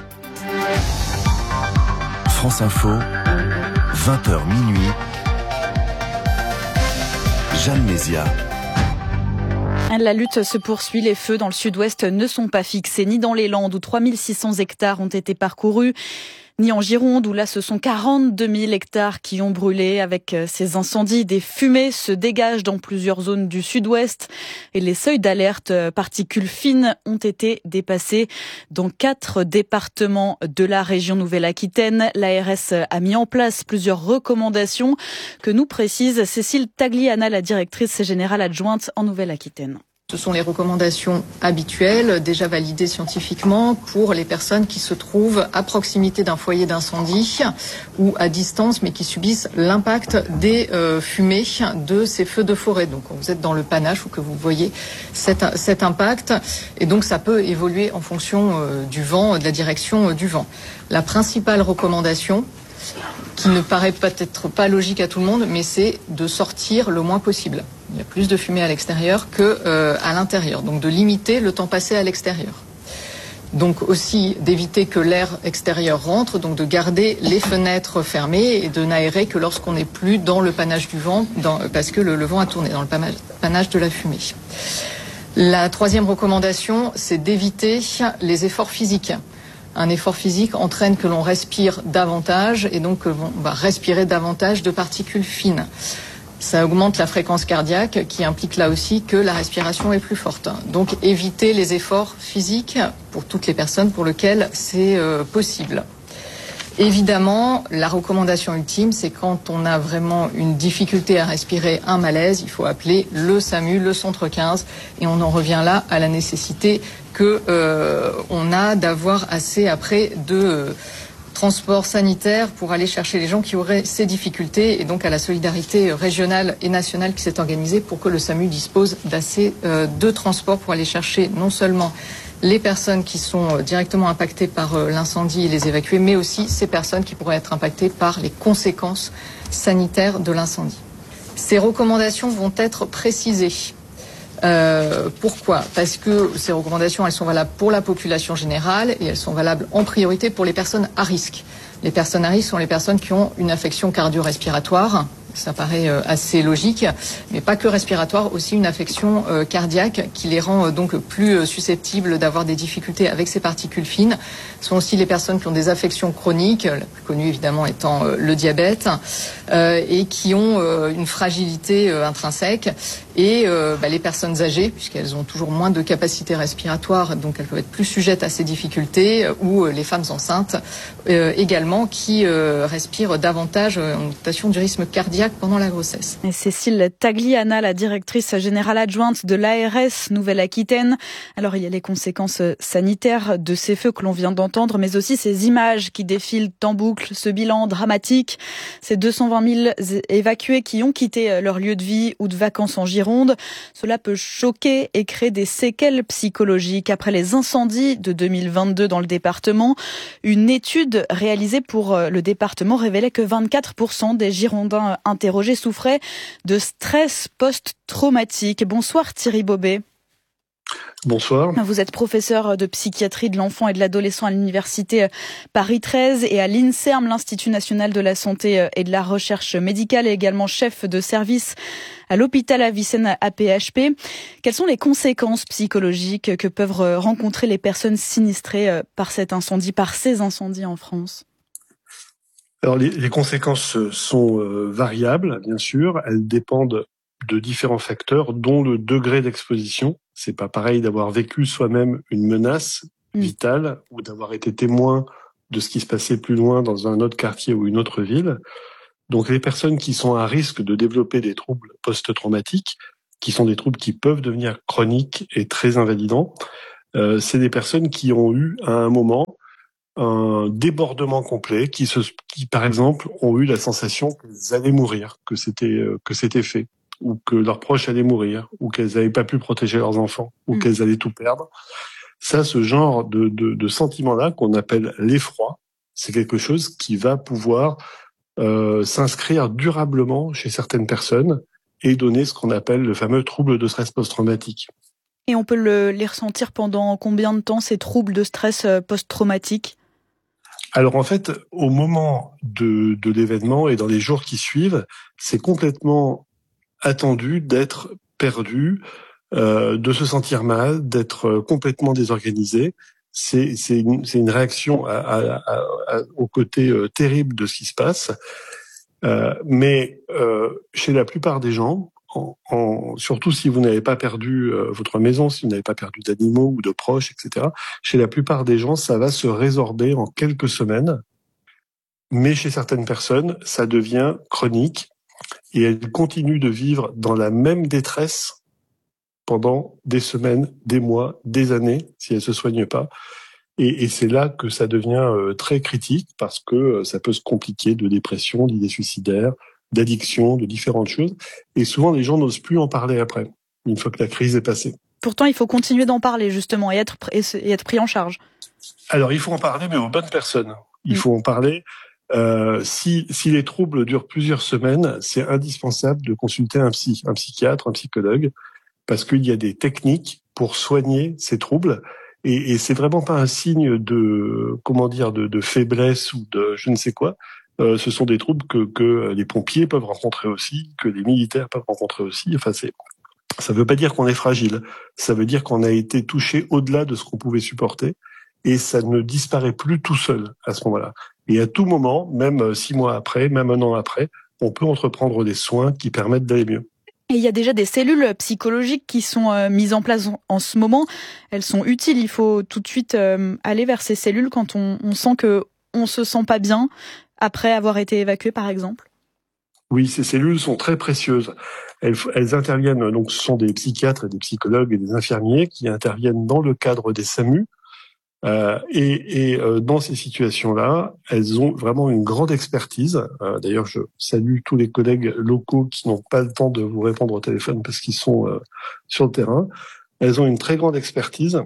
France Info, vingt heures minuit. Jeanne Mézia. La lutte se poursuit. Les feux dans le sud-ouest ne sont pas fixés, ni dans les Landes où trois mille six cents hectares ont été parcourus, ni en Gironde où là ce sont quarante-deux mille hectares qui ont brûlé. Avec ces incendies, des fumées se dégagent dans plusieurs zones du sud-ouest et les seuils d'alerte particules fines ont été dépassés dans quatre départements de la région Nouvelle-Aquitaine. L'A R S a mis en place plusieurs recommandations que nous précise Cécile Tagliana, la directrice générale adjointe en Nouvelle-Aquitaine. Ce sont les recommandations habituelles, déjà validées scientifiquement, pour les personnes qui se trouvent à proximité d'un foyer d'incendie ou à distance, mais qui subissent l'impact des euh, fumées de ces feux de forêt. Donc, quand vous êtes dans le panache ou que vous voyez cet, cet impact, et donc ça peut évoluer en fonction euh, du vent, de la direction euh, du vent. La principale recommandation, qui ne paraît peut-être pas logique à tout le monde, mais c'est de sortir le moins possible. Il y a plus de fumée à l'extérieur que euh, à l'intérieur, donc de limiter le temps passé à l'extérieur. Donc aussi d'éviter que l'air extérieur rentre, donc de garder les fenêtres fermées et de n'aérer que lorsqu'on n'est plus dans le panache du vent, dans, parce que le, le vent a tourné dans le panache de la fumée. La troisième recommandation, c'est d'éviter les efforts physiques. Un effort physique entraîne que l'on respire davantage et donc que l'on va respirer davantage de particules fines. Ça augmente la fréquence cardiaque qui implique là aussi que la respiration est plus forte. Donc éviter les efforts physiques pour toutes les personnes pour lesquelles c'est euh, possible. Évidemment, la recommandation ultime, c'est quand on a vraiment une difficulté à respirer, un malaise, il faut appeler le SAMU, le centre quinze, et on en revient là à la nécessité que euh, on a d'avoir assez après de euh, transport sanitaire pour aller chercher les gens qui auraient ces difficultés, et donc à la solidarité régionale et nationale qui s'est organisée pour que le SAMU dispose d'assez euh, de transports pour aller chercher non seulement les personnes qui sont directement impactées par l'incendie et les évacuer, mais aussi ces personnes qui pourraient être impactées par les conséquences sanitaires de l'incendie. Ces recommandations vont être précisées. Euh, pourquoi ? Parce que ces recommandations, elles sont valables pour la population générale et elles sont valables en priorité pour les personnes à risque. Les personnes à risque sont les personnes qui ont une affection cardio-respiratoire. Ça paraît euh, assez logique, mais pas que respiratoire, aussi une affection euh, cardiaque qui les rend euh, donc plus euh, susceptibles d'avoir des difficultés avec ces particules fines. Ce sont aussi les personnes qui ont des affections chroniques, la plus connue évidemment étant euh, le diabète, euh, et qui ont euh, une fragilité euh, intrinsèque, et euh, bah, les personnes âgées, puisqu'elles ont toujours moins de capacité respiratoire, donc elles peuvent être plus sujettes à ces difficultés, euh, ou euh, les femmes enceintes euh, également, qui euh, respirent davantage euh, en augmentation du rythme cardiaque pendant la grossesse. Et Cécile Tagliana, la directrice générale adjointe de l'A R S Nouvelle-Aquitaine. Alors il y a les conséquences sanitaires de ces feux que l'on vient d'entendre, mais aussi ces images qui défilent en boucle, ce bilan dramatique, ces deux cent vingt mille évacués qui ont quitté leur lieu de vie ou de vacances en Gironde. Cela peut choquer et créer des séquelles psychologiques. Après les incendies de deux mille vingt-deux dans le département, une étude réalisée pour le département révélait que vingt-quatre pour cent des Girondins interrogés souffraient de stress post-traumatique. Bonsoir Thierry Bobet. Bonsoir. Vous êtes professeur de psychiatrie de l'enfant et de l'adolescent à l'université Paris treize et à l'INSERM, l'Institut national de la santé et de la recherche médicale, et également chef de service à l'hôpital Avicenne A P H P. Quelles sont les conséquences psychologiques que peuvent rencontrer les personnes sinistrées par cet incendie, par ces incendies en France ? Alors les, les conséquences sont euh, variables, bien sûr. Elles dépendent de différents facteurs, dont le degré d'exposition. C'est pas pareil d'avoir vécu soi-même une menace vitale ou d'avoir été témoin de ce qui se passait plus loin dans un autre quartier ou une autre ville. Donc les personnes qui sont à risque de développer des troubles post-traumatiques, qui sont des troubles qui peuvent devenir chroniques et très invalidants, euh, c'est des personnes qui ont eu à un moment un débordement complet, qui, se, qui par exemple ont eu la sensation qu'elles allaient mourir, que c'était euh, que c'était fait, ou que leurs proches allaient mourir, ou qu'elles n'avaient pas pu protéger leurs enfants, ou mmh. qu'elles allaient tout perdre. Ça, ce genre de, de, de sentiment-là, qu'on appelle l'effroi, c'est quelque chose qui va pouvoir euh, s'inscrire durablement chez certaines personnes et donner ce qu'on appelle le fameux trouble de stress post-traumatique. Et on peut le, les ressentir pendant combien de temps, ces troubles de stress post-traumatique ? Alors en fait, au moment de, de l'événement et dans les jours qui suivent, c'est complètement attendu d'être perdu, euh, de se sentir mal, d'être complètement désorganisé. C'est, c'est, une, c'est une réaction à, à, à, à, au côté euh, terrible de ce qui se passe. Euh, mais euh, chez la plupart des gens, en, en, surtout si vous n'avez pas perdu euh, votre maison, si vous n'avez pas perdu d'animaux ou de proches, et cetera, chez la plupart des gens, ça va se résorber en quelques semaines. Mais chez certaines personnes, ça devient chronique. Et elles continuent de vivre dans la même détresse pendant des semaines, des mois, des années, si elles se soignent pas. Et, et c'est là que ça devient euh, très critique, parce que euh, ça peut se compliquer de dépression, d'idées suicidaires, d'addiction, de différentes choses. Et souvent, les gens n'osent plus en parler après, une fois que la crise est passée. Pourtant, il faut continuer d'en parler, justement, et être, et être pris en charge. Alors, il faut en parler, mais aux bonnes personnes. Il mmh. faut en parler. Euh, si, si les troubles durent plusieurs semaines, c'est indispensable de consulter un psy, un psychiatre, un psychologue, parce qu'il y a des techniques pour soigner ces troubles, et, et c'est vraiment pas un signe de, comment dire, de, de faiblesse ou de je ne sais quoi. Euh, ce sont des troubles que, que les pompiers peuvent rencontrer aussi, que les militaires peuvent rencontrer aussi. Enfin, c'est, ça veut pas dire qu'on est fragile. Ça veut dire qu'on a été touché au-delà de ce qu'on pouvait supporter, et ça ne disparaît plus tout seul à ce moment-là. Et à tout moment, même six mois après, même un an après, on peut entreprendre des soins qui permettent d'aller mieux. Et il y a déjà des cellules psychologiques qui sont euh, mises en place en, en ce moment. Elles sont utiles. Il faut tout de suite euh, aller vers ces cellules quand on, on sent que on se sent pas bien après avoir été évacué, par exemple. Oui, ces cellules sont très précieuses. Elles, elles interviennent, donc ce sont des psychiatres et des psychologues et des infirmiers qui interviennent dans le cadre des SAMU. Euh, et et euh, dans ces situations-là, elles ont vraiment une grande expertise. Euh, d'ailleurs, je salue tous les collègues locaux qui n'ont pas le temps de vous répondre au téléphone parce qu'ils sont euh, sur le terrain. Elles ont une très grande expertise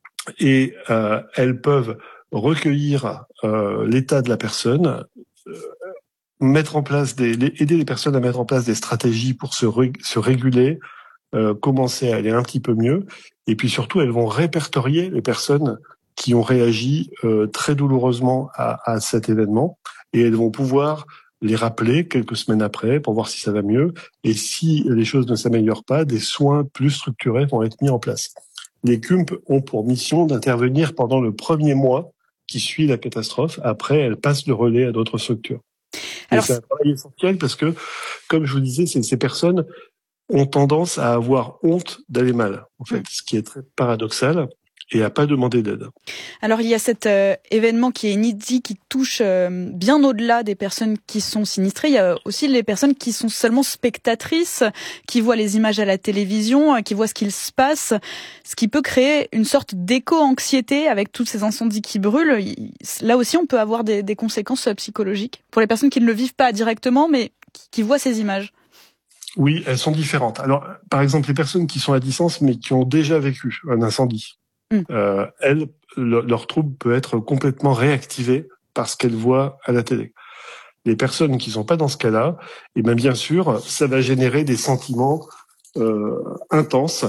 et euh, elles peuvent recueillir euh, l'état de la personne, euh, mettre en place des, aider les personnes à mettre en place des stratégies pour se, ré, se réguler, euh, commencer à aller un petit peu mieux. Et puis surtout, elles vont répertorier les personnes qui ont réagi euh, très douloureusement à, à cet événement, et elles vont pouvoir les rappeler quelques semaines après pour voir si ça va mieux, et si les choses ne s'améliorent pas, des soins plus structurés vont être mis en place. Les C U M P ont pour mission d'intervenir pendant le premier mois qui suit la catastrophe. Après, elles passent le relais à d'autres structures. Alors, c'est un travail essentiel parce que, comme je vous disais, ces, ces personnes ont tendance à avoir honte d'aller mal, en fait, mmh. ce qui est très paradoxal. Et à pas demander d'aide. Alors il y a cet euh, événement qui est inédit, qui touche euh, bien au-delà des personnes qui sont sinistrées. Il y a aussi les personnes qui sont seulement spectatrices, qui voient les images à la télévision, euh, qui voient ce qu'il se passe, ce qui peut créer une sorte d'éco-anxiété avec tous ces incendies qui brûlent. Il, là aussi, on peut avoir des, des conséquences psychologiques pour les personnes qui ne le vivent pas directement, mais qui, qui voient ces images. Oui, elles sont différentes. Alors, par exemple, les personnes qui sont à distance, mais qui ont déjà vécu un incendie, Euh, elles, le, leur trouble peut être complètement réactivé par ce qu'elles voient à la télé. Les personnes qui sont pas dans ce cas-là, et bien bien sûr, ça va générer des sentiments euh, intenses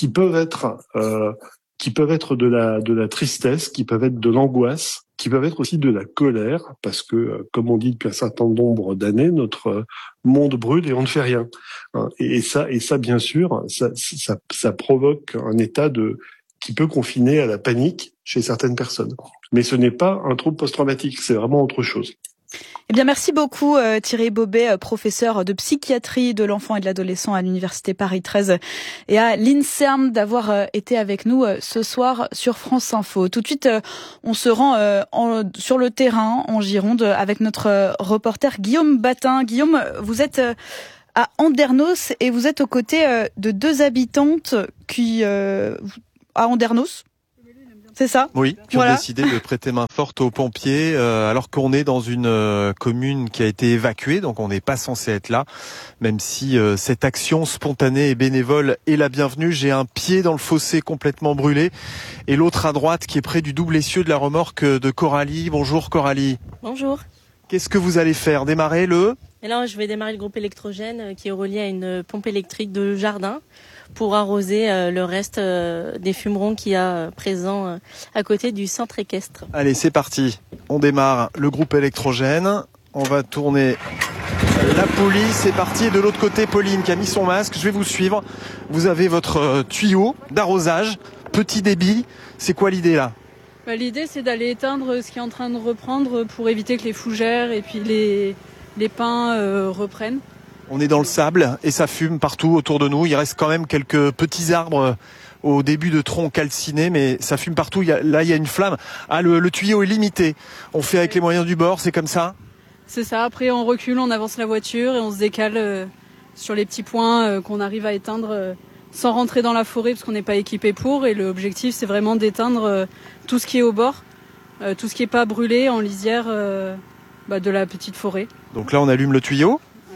qui peuvent être euh, qui peuvent être de la de la tristesse, qui peuvent être de l'angoisse, qui peuvent être aussi de la colère, parce que, euh, comme on dit depuis un certain nombre d'années, notre euh, monde brûle et on ne fait rien. Hein, et, et ça, et ça, bien sûr, ça, ça, ça provoque un état de qui peut confiner à la panique chez certaines personnes. Mais ce n'est pas un trouble post-traumatique, c'est vraiment autre chose. Eh bien, merci beaucoup euh, Thierry Bobet, professeur de psychiatrie de l'enfant et de l'adolescent à l'Université Paris treize et à l'INSERM, d'avoir euh, été avec nous euh, ce soir sur France Info. Tout de suite, euh, on se rend euh, en, sur le terrain en Gironde avec notre euh, reporter Guillaume Batin. Guillaume, vous êtes euh, à Andernos et vous êtes aux côtés euh, de deux habitantes qui euh, à Andernos. C'est ça ? Oui, qui voilà. ont décidé de prêter main forte aux pompiers euh, alors qu'on est dans une euh, commune qui a été évacuée, donc on n'est pas censé être là, même si euh, cette action spontanée et bénévole est la bienvenue. J'ai un pied dans le fossé complètement brûlé et l'autre à droite qui est près du double essieu de la remorque de Coralie. Bonjour Coralie. Bonjour. Qu'est-ce que vous allez faire ? Démarrer le... Et là, je vais démarrer le groupe électrogène qui est relié à une pompe électrique de jardin pour arroser le reste des fumerons qu'il y a présents à côté du centre équestre. Allez, c'est parti. On démarre le groupe électrogène. On va tourner la police. C'est parti. Et de l'autre côté, Pauline qui a mis son masque. Je vais vous suivre. Vous avez votre tuyau d'arrosage, petit débit. C'est quoi l'idée là ? Bah, l'idée, c'est d'aller éteindre ce qui est en train de reprendre pour éviter que les fougères et puis les, les pins euh, reprennent. On est dans le sable et ça fume partout autour de nous. Il reste quand même quelques petits arbres au début de troncs calcinés, mais ça fume partout. Il y a, là, il y a une flamme. Ah, le, le tuyau est limité. On fait avec les moyens du bord, c'est comme ça ? C'est ça. Après, on recule, on avance la voiture et on se décale euh, sur les petits points euh, qu'on arrive à éteindre euh, sans rentrer dans la forêt parce qu'on n'est pas équipé pour. Et l'objectif, c'est vraiment d'éteindre euh, tout ce qui est au bord, euh, tout ce qui n'est pas brûlé en lisière euh, bah, de la petite forêt. Donc là, on allume le tuyau.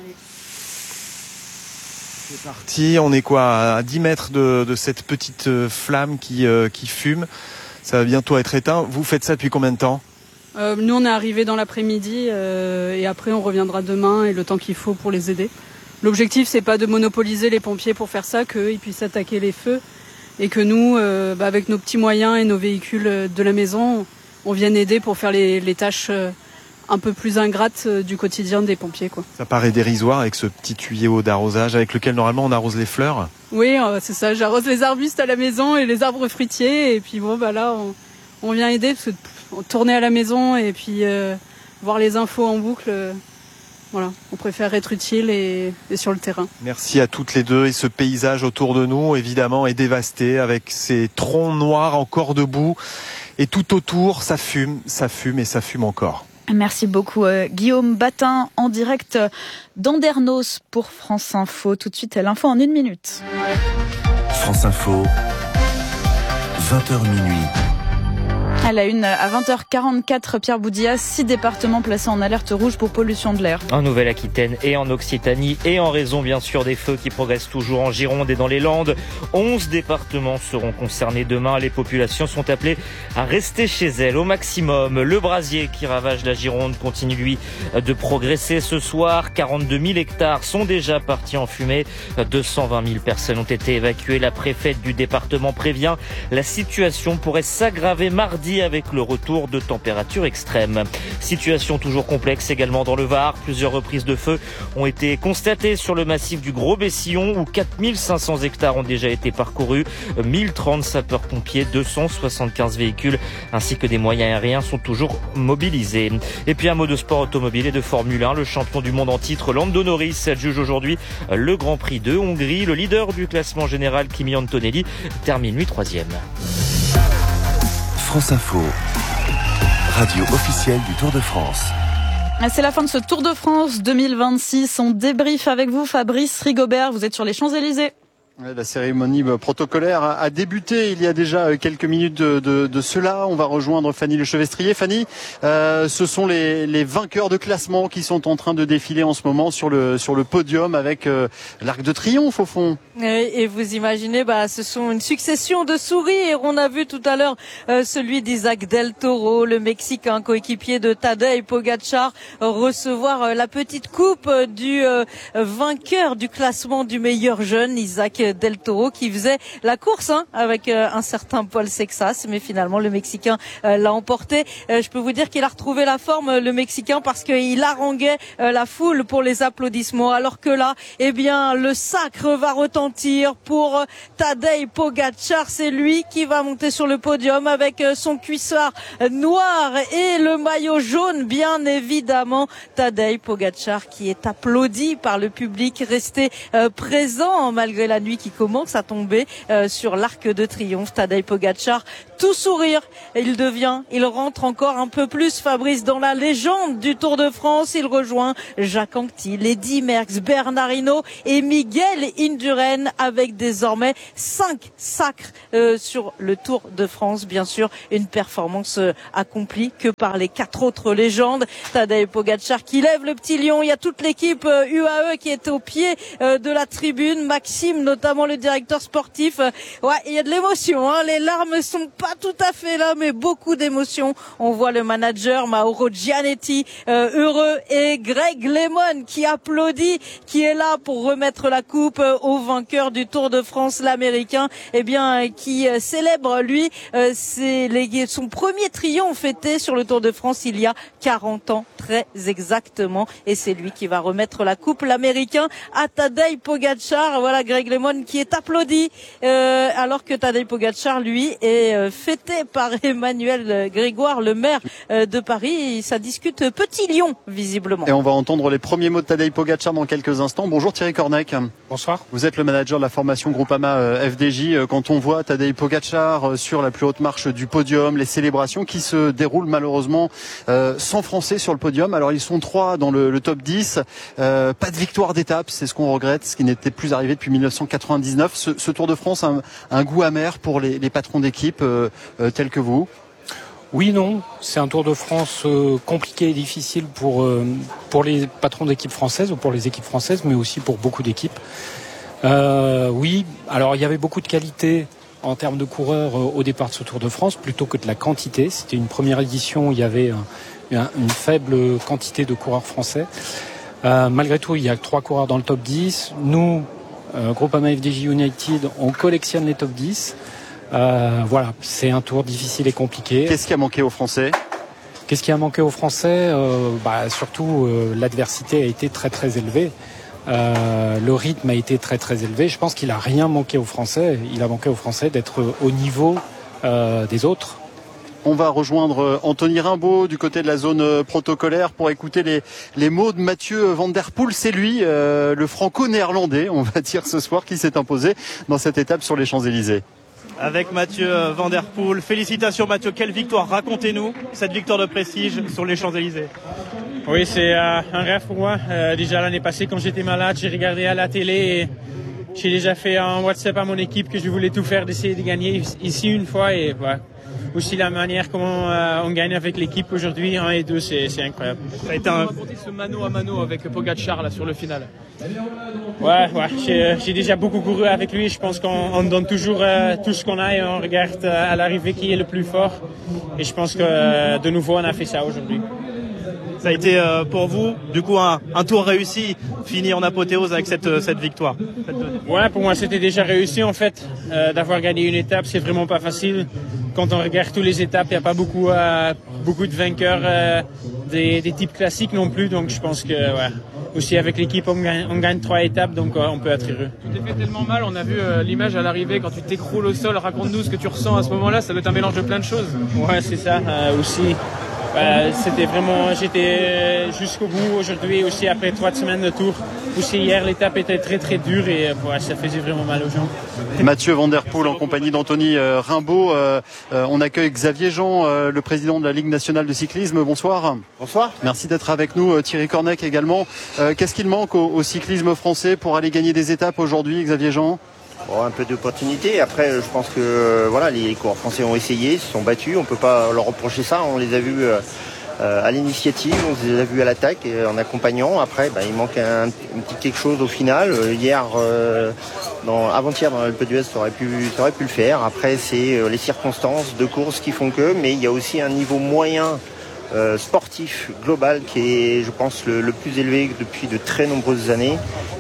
C'est parti, on est quoi à dix mètres de, de cette petite flamme qui, euh, qui fume. Ça va bientôt être éteint. Vous faites ça depuis combien de temps ? euh, Nous, on est arrivés dans l'après-midi euh, et après, on reviendra demain et le temps qu'il faut pour les aider. L'objectif, c'est pas de monopoliser les pompiers pour faire ça, qu'eux puissent attaquer les feux et que nous, euh, bah, avec nos petits moyens et nos véhicules de la maison, on vienne aider pour faire les, les tâches euh, un peu plus ingrate du quotidien des pompiers, quoi. Ça paraît dérisoire avec ce petit tuyau d'arrosage avec lequel normalement on arrose les fleurs. Oui, euh, c'est ça. J'arrose les arbustes à la maison et les arbres fruitiers. Et puis bon, bah là, on, on vient aider parce que tourner à la maison et puis euh, voir les infos en boucle, euh, voilà, on préfère être utile et, et sur le terrain. Merci à toutes les deux. Et ce paysage autour de nous, évidemment, est dévasté avec ces troncs noirs encore debout. Et tout autour, ça fume, ça fume et ça fume encore. Merci beaucoup euh, Guillaume Batin en direct d'Andernos pour France Info. Tout de suite l'info en une minute. France Info, vingt heures minuit. À la une, à vingt heures quarante-quatre, Pierre Boudias, six départements placés en alerte rouge pour pollution de l'air. En Nouvelle-Aquitaine et en Occitanie, et en raison bien sûr des feux qui progressent toujours en Gironde et dans les Landes. onze départements seront concernés demain. Les populations sont appelées à rester chez elles au maximum. Le brasier qui ravage la Gironde continue lui de progresser ce soir. quarante-deux mille hectares sont déjà partis en fumée. deux cent vingt mille personnes ont été évacuées. La préfète du département prévient, la situation pourrait s'aggraver mardi avec le retour de températures extrêmes. Situation toujours complexe également dans le Var. Plusieurs reprises de feu ont été constatées sur le massif du Gros-Bessillon où quatre mille cinq cents hectares ont déjà été parcourus. mille trente sapeurs-pompiers, deux cent soixante-quinze véhicules ainsi que des moyens aériens sont toujours mobilisés. Et puis un mot de sport automobile et de Formule un. Le champion du monde en titre, Lando Norris, juge aujourd'hui le Grand Prix de Hongrie. Le leader du classement général, Kimi Antonelli, termine lui troisième. France Info, radio officielle du Tour de France. C'est la fin de ce Tour de France deux mille vingt-six. On débriefe avec vous, Fabrice Rigobert. Vous êtes sur les Champs-Élysées. La cérémonie protocolaire a débuté il y a déjà quelques minutes de, de, de cela. On va rejoindre Fanny Lechevestrier. Fanny, euh, ce sont les, les vainqueurs de classement qui sont en train de défiler en ce moment sur le, sur le podium avec euh, l'Arc de Triomphe au fond. Et, et vous imaginez, bah, ce sont une succession de sourires. On a vu tout à l'heure euh, celui d'Isaac Del Toro, le Mexicain coéquipier de Tadej Pogačar, euh, recevoir euh, la petite coupe euh, du euh, vainqueur du classement du meilleur jeune, Isaac del Toro qui faisait la course hein, avec euh, un certain Paul Sexas, mais finalement le Mexicain euh, l'a emporté. Euh, je peux vous dire qu'il a retrouvé la forme, le Mexicain, parce qu'il haranguait euh, la foule pour les applaudissements, alors que là, eh bien, le sacre va retentir pour euh, Tadej Pogačar. C'est lui qui va monter sur le podium avec euh, son cuissard noir et le maillot jaune, bien évidemment. Tadej Pogačar qui est applaudi par le public resté euh, présent malgré la nuit qui commence à tomber euh, sur l'Arc de Triomphe. Tadej Pogačar, tout sourire, il devient, il rentre encore un peu plus, Fabrice, dans la légende du Tour de France. Il rejoint Jacques Anquetil, Eddy Merckx, Bernard Hinault et Miguel Indurain avec désormais cinq sacres euh, sur le Tour de France. Bien sûr, une performance euh, accomplie que par les quatre autres légendes. Tadej Pogačar qui lève le petit lion. Il y a toute l'équipe euh, U A E qui est au pied euh, de la tribune. Maxime, notamment le directeur sportif. Euh, ouais, il y a de l'émotion. Hein. Les larmes sont pas tout à fait là, mais beaucoup d'émotions. On voit le manager Mauro Gianetti euh, heureux et Greg LeMond qui applaudit, qui est là pour remettre la coupe euh, au vainqueur du Tour de France, l'Américain, eh bien euh, qui euh, célèbre lui euh, c'est les, son premier triomphe fêté sur le Tour de France il y a quarante ans très exactement, et c'est lui qui va remettre la coupe, l'Américain, à Tadej Pogačar. Voilà Greg LeMond qui est applaudi euh, alors que Tadej Pogačar lui est euh, fêté par Emmanuel Grégoire, le maire euh, de Paris. Ça discute petit lion visiblement. Et on va entendre les premiers mots de Tadej Pogačar dans quelques instants. Bonjour Thierry Cornec. Bonsoir. Vous êtes le manager de la formation Groupama euh, F D J. Quand on voit Tadej Pogačar euh, sur la plus haute marche du podium, les célébrations qui se déroulent malheureusement euh, sans Français sur le podium. Alors ils sont trois dans le, le top dix. Euh, pas de victoire d'étape, c'est ce qu'on regrette, ce qui n'était plus arrivé depuis mille neuf cent quatre-vingt-dix-neuf. Ce, ce Tour de France a un, un goût amer pour les, les patrons d'équipe euh, euh, tels que vous. Oui, non, c'est un Tour de France euh, compliqué et difficile pour, euh, pour les patrons d'équipe françaises ou pour les équipes françaises, mais aussi pour beaucoup d'équipes. Euh, oui, alors il y avait beaucoup de qualité en termes de coureurs euh, au départ de ce Tour de France, plutôt que de la quantité. C'était une première édition où il y avait un, un, une faible quantité de coureurs français. Euh, malgré tout, il y a trois coureurs dans le top dix. Nous, euh, Groupama F D J United, on collectionne les top dix. Euh, voilà, c'est un tour difficile et compliqué. Qu'est-ce qui a manqué aux Français ? Qu'est-ce qui a manqué aux Français euh, bah, Surtout, euh, l'adversité a été très très élevée. Euh, le rythme a été très très élevé. Je pense qu'il n'a rien manqué aux Français. Il a manqué aux Français d'être au niveau euh, des autres. On va rejoindre Anthony Rimbaud du côté de la zone protocolaire pour écouter les, les mots de Mathieu Van Der Poel. C'est lui, euh, le franco-néerlandais, on va dire ce soir, qui s'est imposé dans cette étape sur les Champs-Élysées. Avec Mathieu Van Der Poel. Félicitations Mathieu, quelle victoire. Racontez-nous cette victoire de prestige sur les Champs-Élysées. Oui, c'est euh, un rêve pour moi. Euh, déjà l'année passée, quand j'étais malade, j'ai regardé à la télé et j'ai déjà fait un WhatsApp à mon équipe que je voulais tout faire d'essayer de gagner ici une fois. Et ouais, aussi la manière comment euh, on gagne avec l'équipe aujourd'hui, un et deux, c'est, c'est incroyable. Ça a été un... raconter ce mano à mano avec Pogačar là, sur le final. Ouais, ouais, j'ai, j'ai déjà beaucoup couru avec lui. Je pense qu'on on donne toujours euh, tout ce qu'on a et on regarde euh, à l'arrivée qui est le plus fort. Et je pense que euh, de nouveau, on a fait ça aujourd'hui. Ça a été euh, pour vous, du coup, un, un tour réussi, fini en apothéose avec cette, cette victoire. Ouais, pour moi, c'était déjà réussi en fait. Euh, d'avoir gagné une étape, c'est vraiment pas facile. Quand on regarde toutes les étapes, il n'y a pas beaucoup, euh, beaucoup de vainqueurs euh, des, des types classiques non plus. Donc je pense que ouais, aussi avec l'équipe, on gagne, on gagne trois étapes, donc euh, on peut être heureux. Tu t'es fait tellement mal, on a vu euh, l'image à l'arrivée quand tu t'écroules au sol. Raconte-nous ce que tu ressens à ce moment-là. Ça doit être un mélange de plein de choses. Ouais, c'est ça euh, aussi. Euh, c'était vraiment, j'étais jusqu'au bout aujourd'hui, aussi après trois semaines de tour. Aussi hier, l'étape était très très dure et ouais, ça faisait vraiment mal aux gens. Mathieu Van Der Poel en compagnie d'Anthony euh, Rimbaud. Euh, euh, on accueille Xavier Jean, euh, le président de la Ligue nationale de cyclisme. Bonsoir. Bonsoir. Merci d'être avec nous. Thierry Cornec également. Euh, qu'est-ce qu'il manque au, au cyclisme français pour aller gagner des étapes aujourd'hui, Xavier Jean ? Bon, un peu d'opportunité. Après, je pense que euh, voilà, les coureurs français ont essayé, se sont battus. On ne peut pas leur reprocher ça. On les a vus euh, à l'initiative, on les a vus à l'attaque et en accompagnant. Après, bah, il manque un, un petit quelque chose au final. Hier, euh, dans, avant-hier, dans l'Alpe d'Huez, ça aurait pu, ça aurait pu le faire. Après, c'est euh, les circonstances de course qui font que. Mais il y a aussi un niveau moyen euh, sportif global qui est, je pense, le, le plus élevé depuis de très nombreuses années.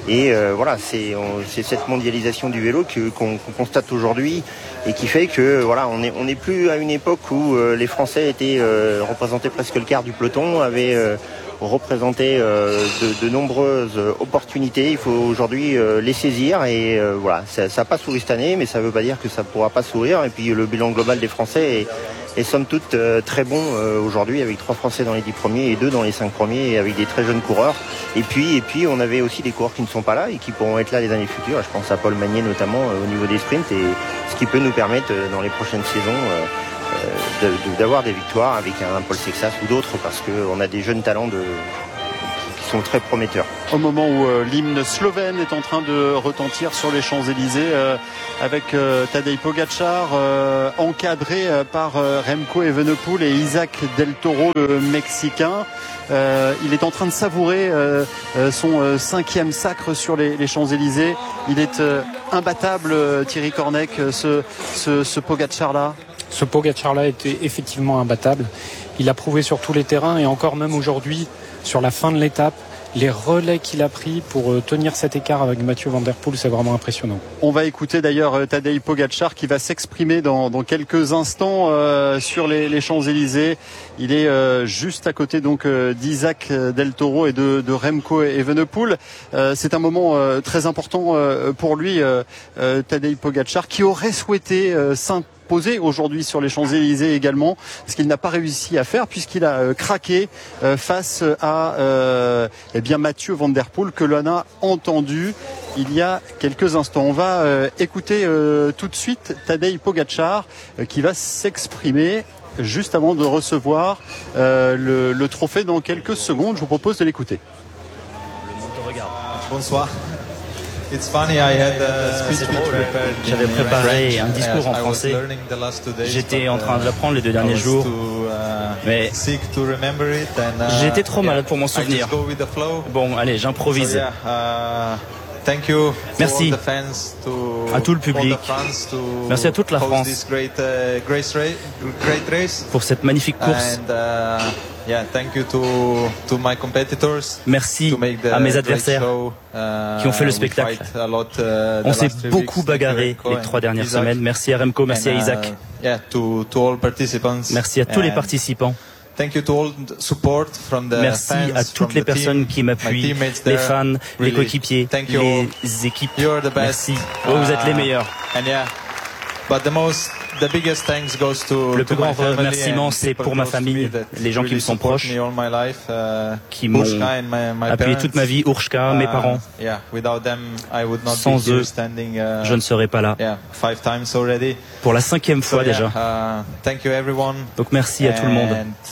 Et euh, voilà, c'est, on, c'est cette mondialisation du vélo que, qu'on, qu'on constate aujourd'hui et qui fait que voilà, on n'est on est plus à une époque où euh, les Français étaient euh, représentaient presque le quart du peloton, avaient euh, représenté euh, de, de nombreuses opportunités. Il faut aujourd'hui euh, les saisir et euh, voilà, ça n'a pas souri cette année, mais ça ne veut pas dire que ça ne pourra pas sourire. Et puis le bilan global des Français est Et somme toute euh, très bon euh, aujourd'hui, avec trois Français dans les dix premiers et deux dans les cinq premiers, et avec des très jeunes coureurs. Et puis, et puis on avait aussi des coureurs qui ne sont pas là et qui pourront être là les années futures. Je pense à Paul Magnier notamment euh, au niveau des sprints, et ce qui peut nous permettre euh, dans les prochaines saisons euh, euh, de, de, d'avoir des victoires avec un Paul Sexas ou d'autres, parce qu'on a des jeunes talents de, qui sont très prometteurs. Au moment où euh, l'hymne slovène est en train de retentir sur les Champs-Élysées, euh, avec euh, Tadej Pogačar euh, encadré euh, par euh, Remco Evenepoel et Isaac Del Toro, le Mexicain. Euh, il est en train de savourer euh, euh, son euh, cinquième sacre sur les, les Champs-Élysées. Il est euh, imbattable, euh, Thierry Cornec, ce, ce, ce Pogačar-là. Ce Pogačar-là était effectivement imbattable. Il a prouvé sur tous les terrains, et encore même aujourd'hui, sur la fin de l'étape, les relais qu'il a pris pour tenir cet écart avec Mathieu Van Der Poel, c'est vraiment impressionnant. On va écouter d'ailleurs Tadej Pogačar qui va s'exprimer dans, dans quelques instants euh, sur les, les Champs-Élysées. Il est euh, juste à côté donc euh, d'Isaac Del Toro et de, de Remco Evenepoel. Euh, c'est un moment euh, très important euh, pour lui, euh, euh, Tadej Pogačar, qui aurait souhaité euh, s'imposer posé aujourd'hui sur les Champs-Élysées également, ce qu'il n'a pas réussi à faire puisqu'il a euh, craqué euh, face à euh, eh bien Mathieu Van Der Poel, que l'on a entendu il y a quelques instants. On va euh, écouter euh, tout de suite Tadej Pogačar euh, qui va s'exprimer juste avant de recevoir euh, le, le trophée dans quelques secondes. Je vous propose de l'écouter. Bonsoir. It's funny, I had a speech prepared. J'avais préparé un discours en français. J'étais en train de l'apprendre les deux derniers jours, mais j'étais trop malade pour m'en souvenir. Bon, allez, j'improvise. Merci à tout le public, merci à toute la France pour cette magnifique course. Merci à mes adversaires qui ont fait le spectacle. On s'est beaucoup bagarré les trois dernières semaines. Merci à Remco, merci à Isaac. Merci à tous les participants. Merci à toutes les personnes qui m'appuient, les fans, les coéquipiers, les équipes. Merci. Oh, vous êtes les meilleurs. Le plus grand remerciement, c'est pour ma famille, les gens qui me sont proches, qui m'ont appuyé toute ma vie, Urshka, mes parents. Sans eux, je ne serais pas là. Pour la cinquième fois déjà. Donc merci à tout le monde.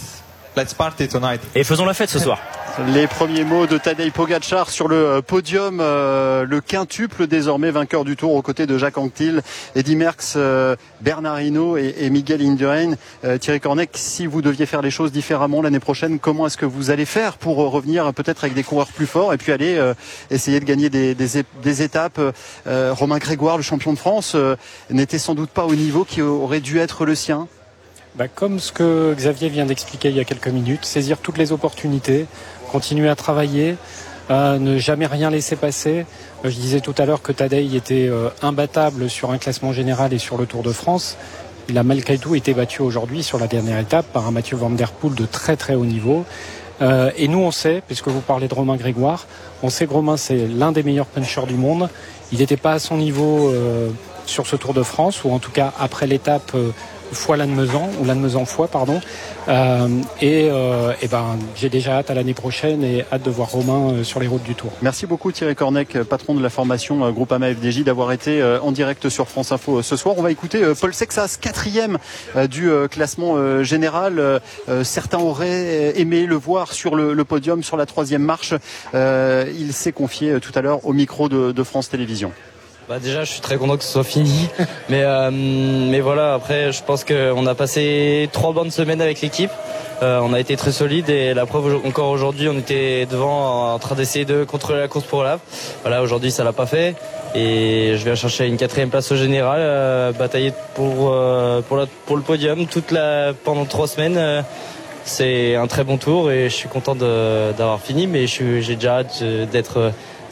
Et faisons la fête ce soir. Les premiers mots de Tadej Pogačar sur le podium, euh, le quintuple désormais vainqueur du Tour aux côtés de Jacques Anquetil, Eddy Merckx, euh, Bernard Hinault et, et Miguel Indurain. Euh, Thierry Cornec, si vous deviez faire les choses différemment l'année prochaine, comment est-ce que vous allez faire pour revenir peut-être avec des coureurs plus forts et puis aller euh, essayer de gagner des, des, des étapes? euh, Romain Grégoire, le champion de France, euh, n'était sans doute pas au niveau qui aurait dû être le sien. Bah, comme ce que Xavier vient d'expliquer il y a quelques minutes, saisir toutes les opportunités, continuer à travailler, euh, ne jamais rien laisser passer. Euh, je disais tout à l'heure que Tadej était euh, imbattable sur un classement général et sur le Tour de France. Il a malgré tout été battu aujourd'hui sur la dernière étape par un Mathieu Van Der Poel de très très haut niveau. Euh, et nous on sait, puisque vous parlez de Romain Grégoire, on sait que Romain c'est l'un des meilleurs punchers du monde. Il n'était pas à son niveau euh, sur ce Tour de France, ou en tout cas après l'étape euh, fois Lannemezan, ou Lannemezan-Foix, pardon. Euh, et, euh, et ben, j'ai déjà hâte à l'année prochaine et hâte de voir Romain euh, sur les routes du Tour. Merci beaucoup Thierry Cornec, patron de la formation euh, Groupama F D J, d'avoir été euh, en direct sur France Info euh, ce soir. On va écouter euh, Paul Sexas, quatrième euh, du euh, classement euh, général. Euh, certains auraient aimé le voir sur le, le podium, sur la troisième marche. Euh, il s'est confié euh, tout à l'heure au micro de, de France Télévisions. Bah déjà je suis très content que ce soit fini, mais euh, mais voilà, après je pense qu'on a passé trois bonnes semaines avec l'équipe, euh, on a été très solide et la preuve encore aujourd'hui on était devant en train d'essayer de contrôler la course pour Olaf. Voilà, aujourd'hui ça l'a pas fait et je viens chercher une quatrième place au général, euh, batailler pour euh, pour la, pour le podium toute la pendant trois semaines. Euh, c'est un très bon tour et je suis content de, d'avoir fini, mais je suis, j'ai déjà hâte d'être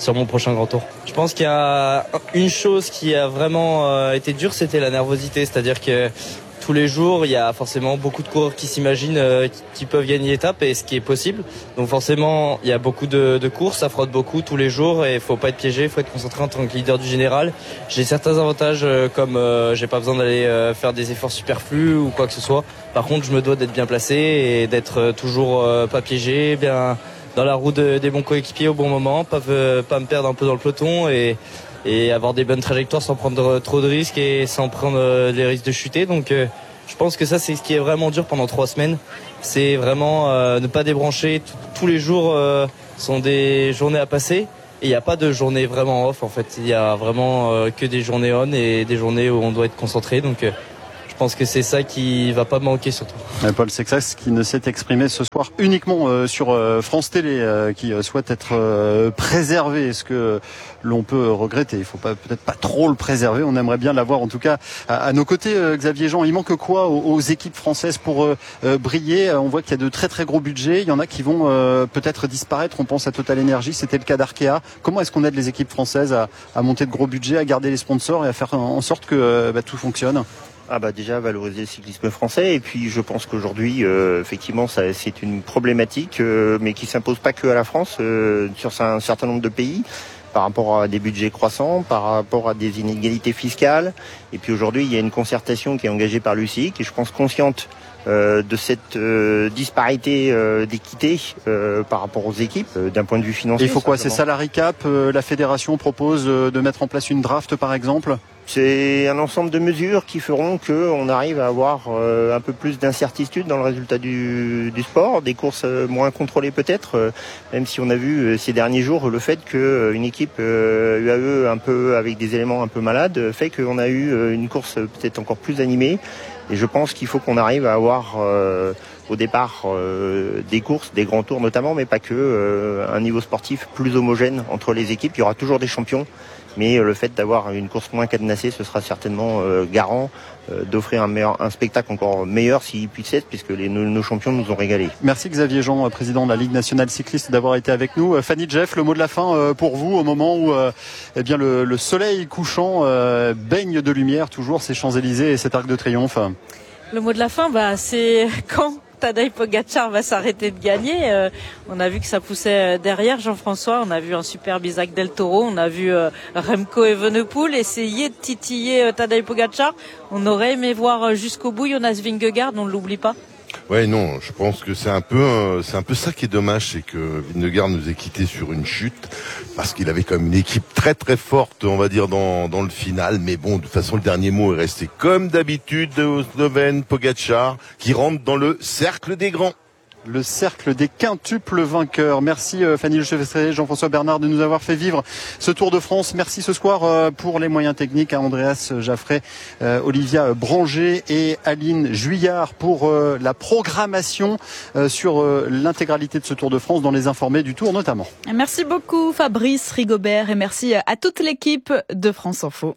sur mon prochain grand tour. Je pense qu'il y a une chose qui a vraiment euh, été dure, c'était la nervosité, c'est-à-dire que tous les jours, il y a forcément beaucoup de coureurs qui s'imaginent euh, qui peuvent gagner l'étape et ce qui est possible. Donc forcément, il y a beaucoup de, de courses, ça frotte beaucoup tous les jours et il faut pas être piégé, il faut être concentré en tant que leader du général. J'ai certains avantages euh, comme euh, j'ai pas besoin d'aller euh, faire des efforts superflus ou quoi que ce soit. Par contre, je me dois d'être bien placé et d'être euh, toujours euh, pas piégé, bien dans la roue de, des bons coéquipiers au bon moment, pas, euh, pas me perdre un peu dans le peloton et et avoir des bonnes trajectoires sans prendre trop de risques et sans prendre les risques de chuter. Donc euh, je pense que ça c'est ce qui est vraiment dur pendant trois semaines. C'est vraiment euh, ne pas débrancher. Tous les jours euh, sont des journées à passer et il n'y a pas de journée vraiment off en fait. Il y a vraiment euh, que des journées on et des journées où on doit être concentré. Donc euh, je pense que c'est ça qui va pas manquer surtout. Paul Sexas qui ne s'est exprimé ce soir uniquement euh, sur euh, France Télé, euh, qui euh, souhaite être euh, préservé. Est-ce que l'on peut regretter? Il faut pas peut-être pas trop le préserver. On aimerait bien l'avoir en tout cas à, à nos côtés. Euh, Xavier Jean, il manque quoi aux, aux équipes françaises pour euh, euh, briller? On voit qu'il y a de très très gros budgets. Il y en a qui vont euh, peut-être disparaître. On pense à Total Energy, c'était le cas d'Arkea. Comment est-ce qu'on aide les équipes françaises à, à monter de gros budgets, à garder les sponsors et à faire en sorte que euh, bah, tout fonctionne? Ah bah déjà valoriser le cyclisme français et puis je pense qu'aujourd'hui euh, effectivement ça, c'est une problématique euh, mais qui s'impose pas que à la France, euh, sur un certain nombre de pays par rapport à des budgets croissants, par rapport à des inégalités fiscales et puis aujourd'hui il y a une concertation qui est engagée par l'U C I qui est je pense consciente Euh, de cette euh, disparité euh, d'équité euh, par rapport aux équipes euh, d'un point de vue financier. Et il faut quoi? C'est salary cap, euh, la fédération propose euh, de mettre en place une draft par exemple? C'est un ensemble de mesures qui feront qu'on arrive à avoir euh, un peu plus d'incertitude dans le résultat du, du sport, des courses euh, moins contrôlées peut-être, euh, même si on a vu euh, ces derniers jours le fait qu'une équipe euh, U A E un peu avec des éléments un peu malades euh, fait qu'on a eu euh, une course peut-être encore plus animée. Et je pense qu'il faut qu'on arrive à avoir euh, au départ euh, des courses, des grands tours notamment, mais pas que, euh, un niveau sportif plus homogène entre les équipes. Il y aura toujours des champions, mais euh, le fait d'avoir une course moins cadenassée, ce sera certainement euh, garant euh, d'offrir un, meilleur, un spectacle encore meilleur s'il puisse être, puisque les, nos, nos champions nous ont régalé. Merci Xavier Jean, président de la Ligue nationale cycliste, d'avoir été avec nous. Euh, Fanny Jeff, le mot de la fin euh, pour vous au moment où euh, eh bien le, le soleil couchant euh, baigne de lumière toujours ces Champs-Élysées et cet Arc de Triomphe. Le mot de la fin, bah, c'est quand Tadej Pogacar va s'arrêter de gagner. Euh, on a vu que ça poussait derrière Jean-François. On a vu un superbe Isaac Del Toro. On a vu euh, Remco Evenepoel essayer de titiller euh, Tadej Pogacar. On aurait aimé voir euh, jusqu'au bout Jonas Vingegaard. On ne l'oublie pas. Ouais, non, je pense que c'est un peu, euh, c'est un peu ça qui est dommage, c'est que Vingegaard nous ait quittés sur une chute, parce qu'il avait quand même une équipe très très forte, on va dire, dans, dans le final, mais bon, de toute façon, le dernier mot est resté comme d'habitude au Slovène Pogacar, qui rentre dans le cercle des grands. Le cercle des quintuples vainqueurs. Merci Fanny Lechevestre, Jean-François Bernard de nous avoir fait vivre ce Tour de France. Merci ce soir pour les moyens techniques à Andreas Jaffray, Olivia Branger et Aline Juillard pour la programmation sur l'intégralité de ce Tour de France, dans les informés du Tour notamment. Merci beaucoup Fabrice Rigobert et merci à toute l'équipe de France Info.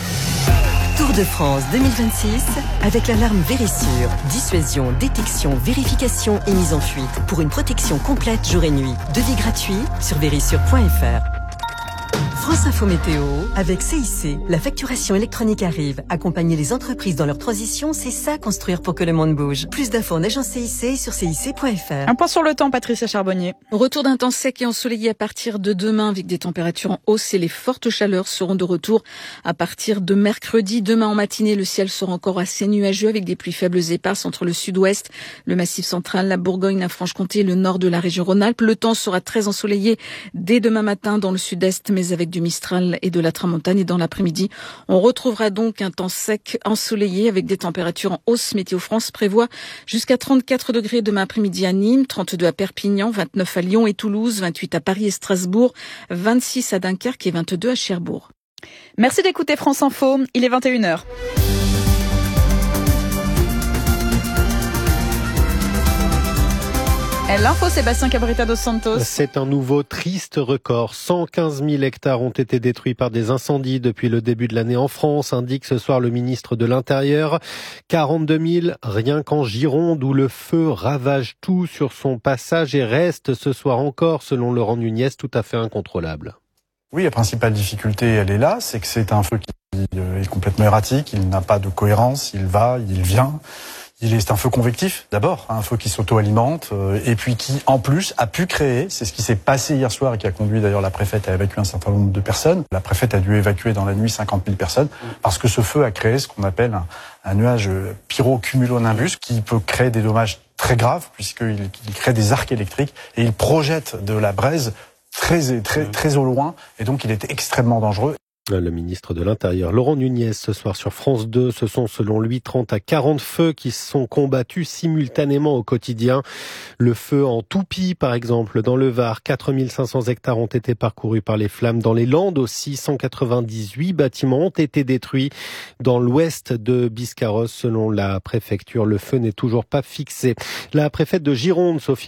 Tour de France deux mille vingt-six avec l'alarme Vérissure. Dissuasion, détection, vérification et mise en fuite pour une protection complète jour et nuit. Devis gratuit sur vérissure point f r. France Info Météo avec C I C. La facturation électronique arrive. Accompagner les entreprises dans leur transition, c'est ça construire pour que le monde bouge. Plus d'infos en agence C I C sur C I C point f r. Un point sur le temps, Patricia Charbonnier. Retour d'un temps sec et ensoleillé à partir de demain avec des températures en hausse et les fortes chaleurs seront de retour à partir de mercredi. Demain en matinée, le ciel sera encore assez nuageux avec des pluies faibles et éparses entre le sud-ouest, le massif central, la Bourgogne, la Franche-Comté et le nord de la région Rhône-Alpes. Le temps sera très ensoleillé dès demain matin dans le sud-est, mais avec du Mistral et de la Tramontane. Et dans l'après-midi, on retrouvera donc un temps sec ensoleillé avec des températures en hausse. Météo France prévoit jusqu'à trente-quatre degrés demain après-midi à Nîmes, trente-deux à Perpignan, vingt-neuf à Lyon et Toulouse, vingt-huit à Paris et Strasbourg, vingt-six à Dunkerque et vingt-deux à Cherbourg. Merci d'écouter France Info. Il est vingt et une heures. L'info, Sébastien Cabrita dos Santos. C'est un nouveau triste record. cent quinze mille hectares ont été détruits par des incendies depuis le début de l'année en France, indique ce soir le ministre de l'Intérieur. quarante-deux mille rien qu'en Gironde, où le feu ravage tout sur son passage et reste ce soir encore, selon Laurent Nunez, tout à fait incontrôlable. Oui, la principale difficulté, elle est là, c'est que c'est un feu qui est complètement erratique, il n'a pas de cohérence, il va, il vient. Il est, c'est un feu convectif, d'abord, un feu qui s'auto-alimente, euh, et puis qui, en plus, a pu créer, c'est ce qui s'est passé hier soir et qui a conduit d'ailleurs la préfète à évacuer un certain nombre de personnes. La préfète a dû évacuer dans la nuit cinquante mille personnes, parce que ce feu a créé ce qu'on appelle un, un nuage pyrocumulonimbus, qui peut créer des dommages très graves, puisqu'il il crée des arcs électriques, et il projette de la braise très, très, très au loin, et donc il est extrêmement dangereux. Le ministre de l'Intérieur, Laurent Nunez, ce soir sur France deux, ce sont selon lui trente à quarante feux qui sont combattus simultanément au quotidien. Le feu en Toupie, par exemple, dans le Var, quatre mille cinq cents hectares ont été parcourus par les flammes. Dans les Landes aussi, cent quatre-vingt-dix-huit bâtiments ont été détruits. Dans l'ouest de Biscarrosse, selon la préfecture, le feu n'est toujours pas fixé. La préfète de Gironde, Sophie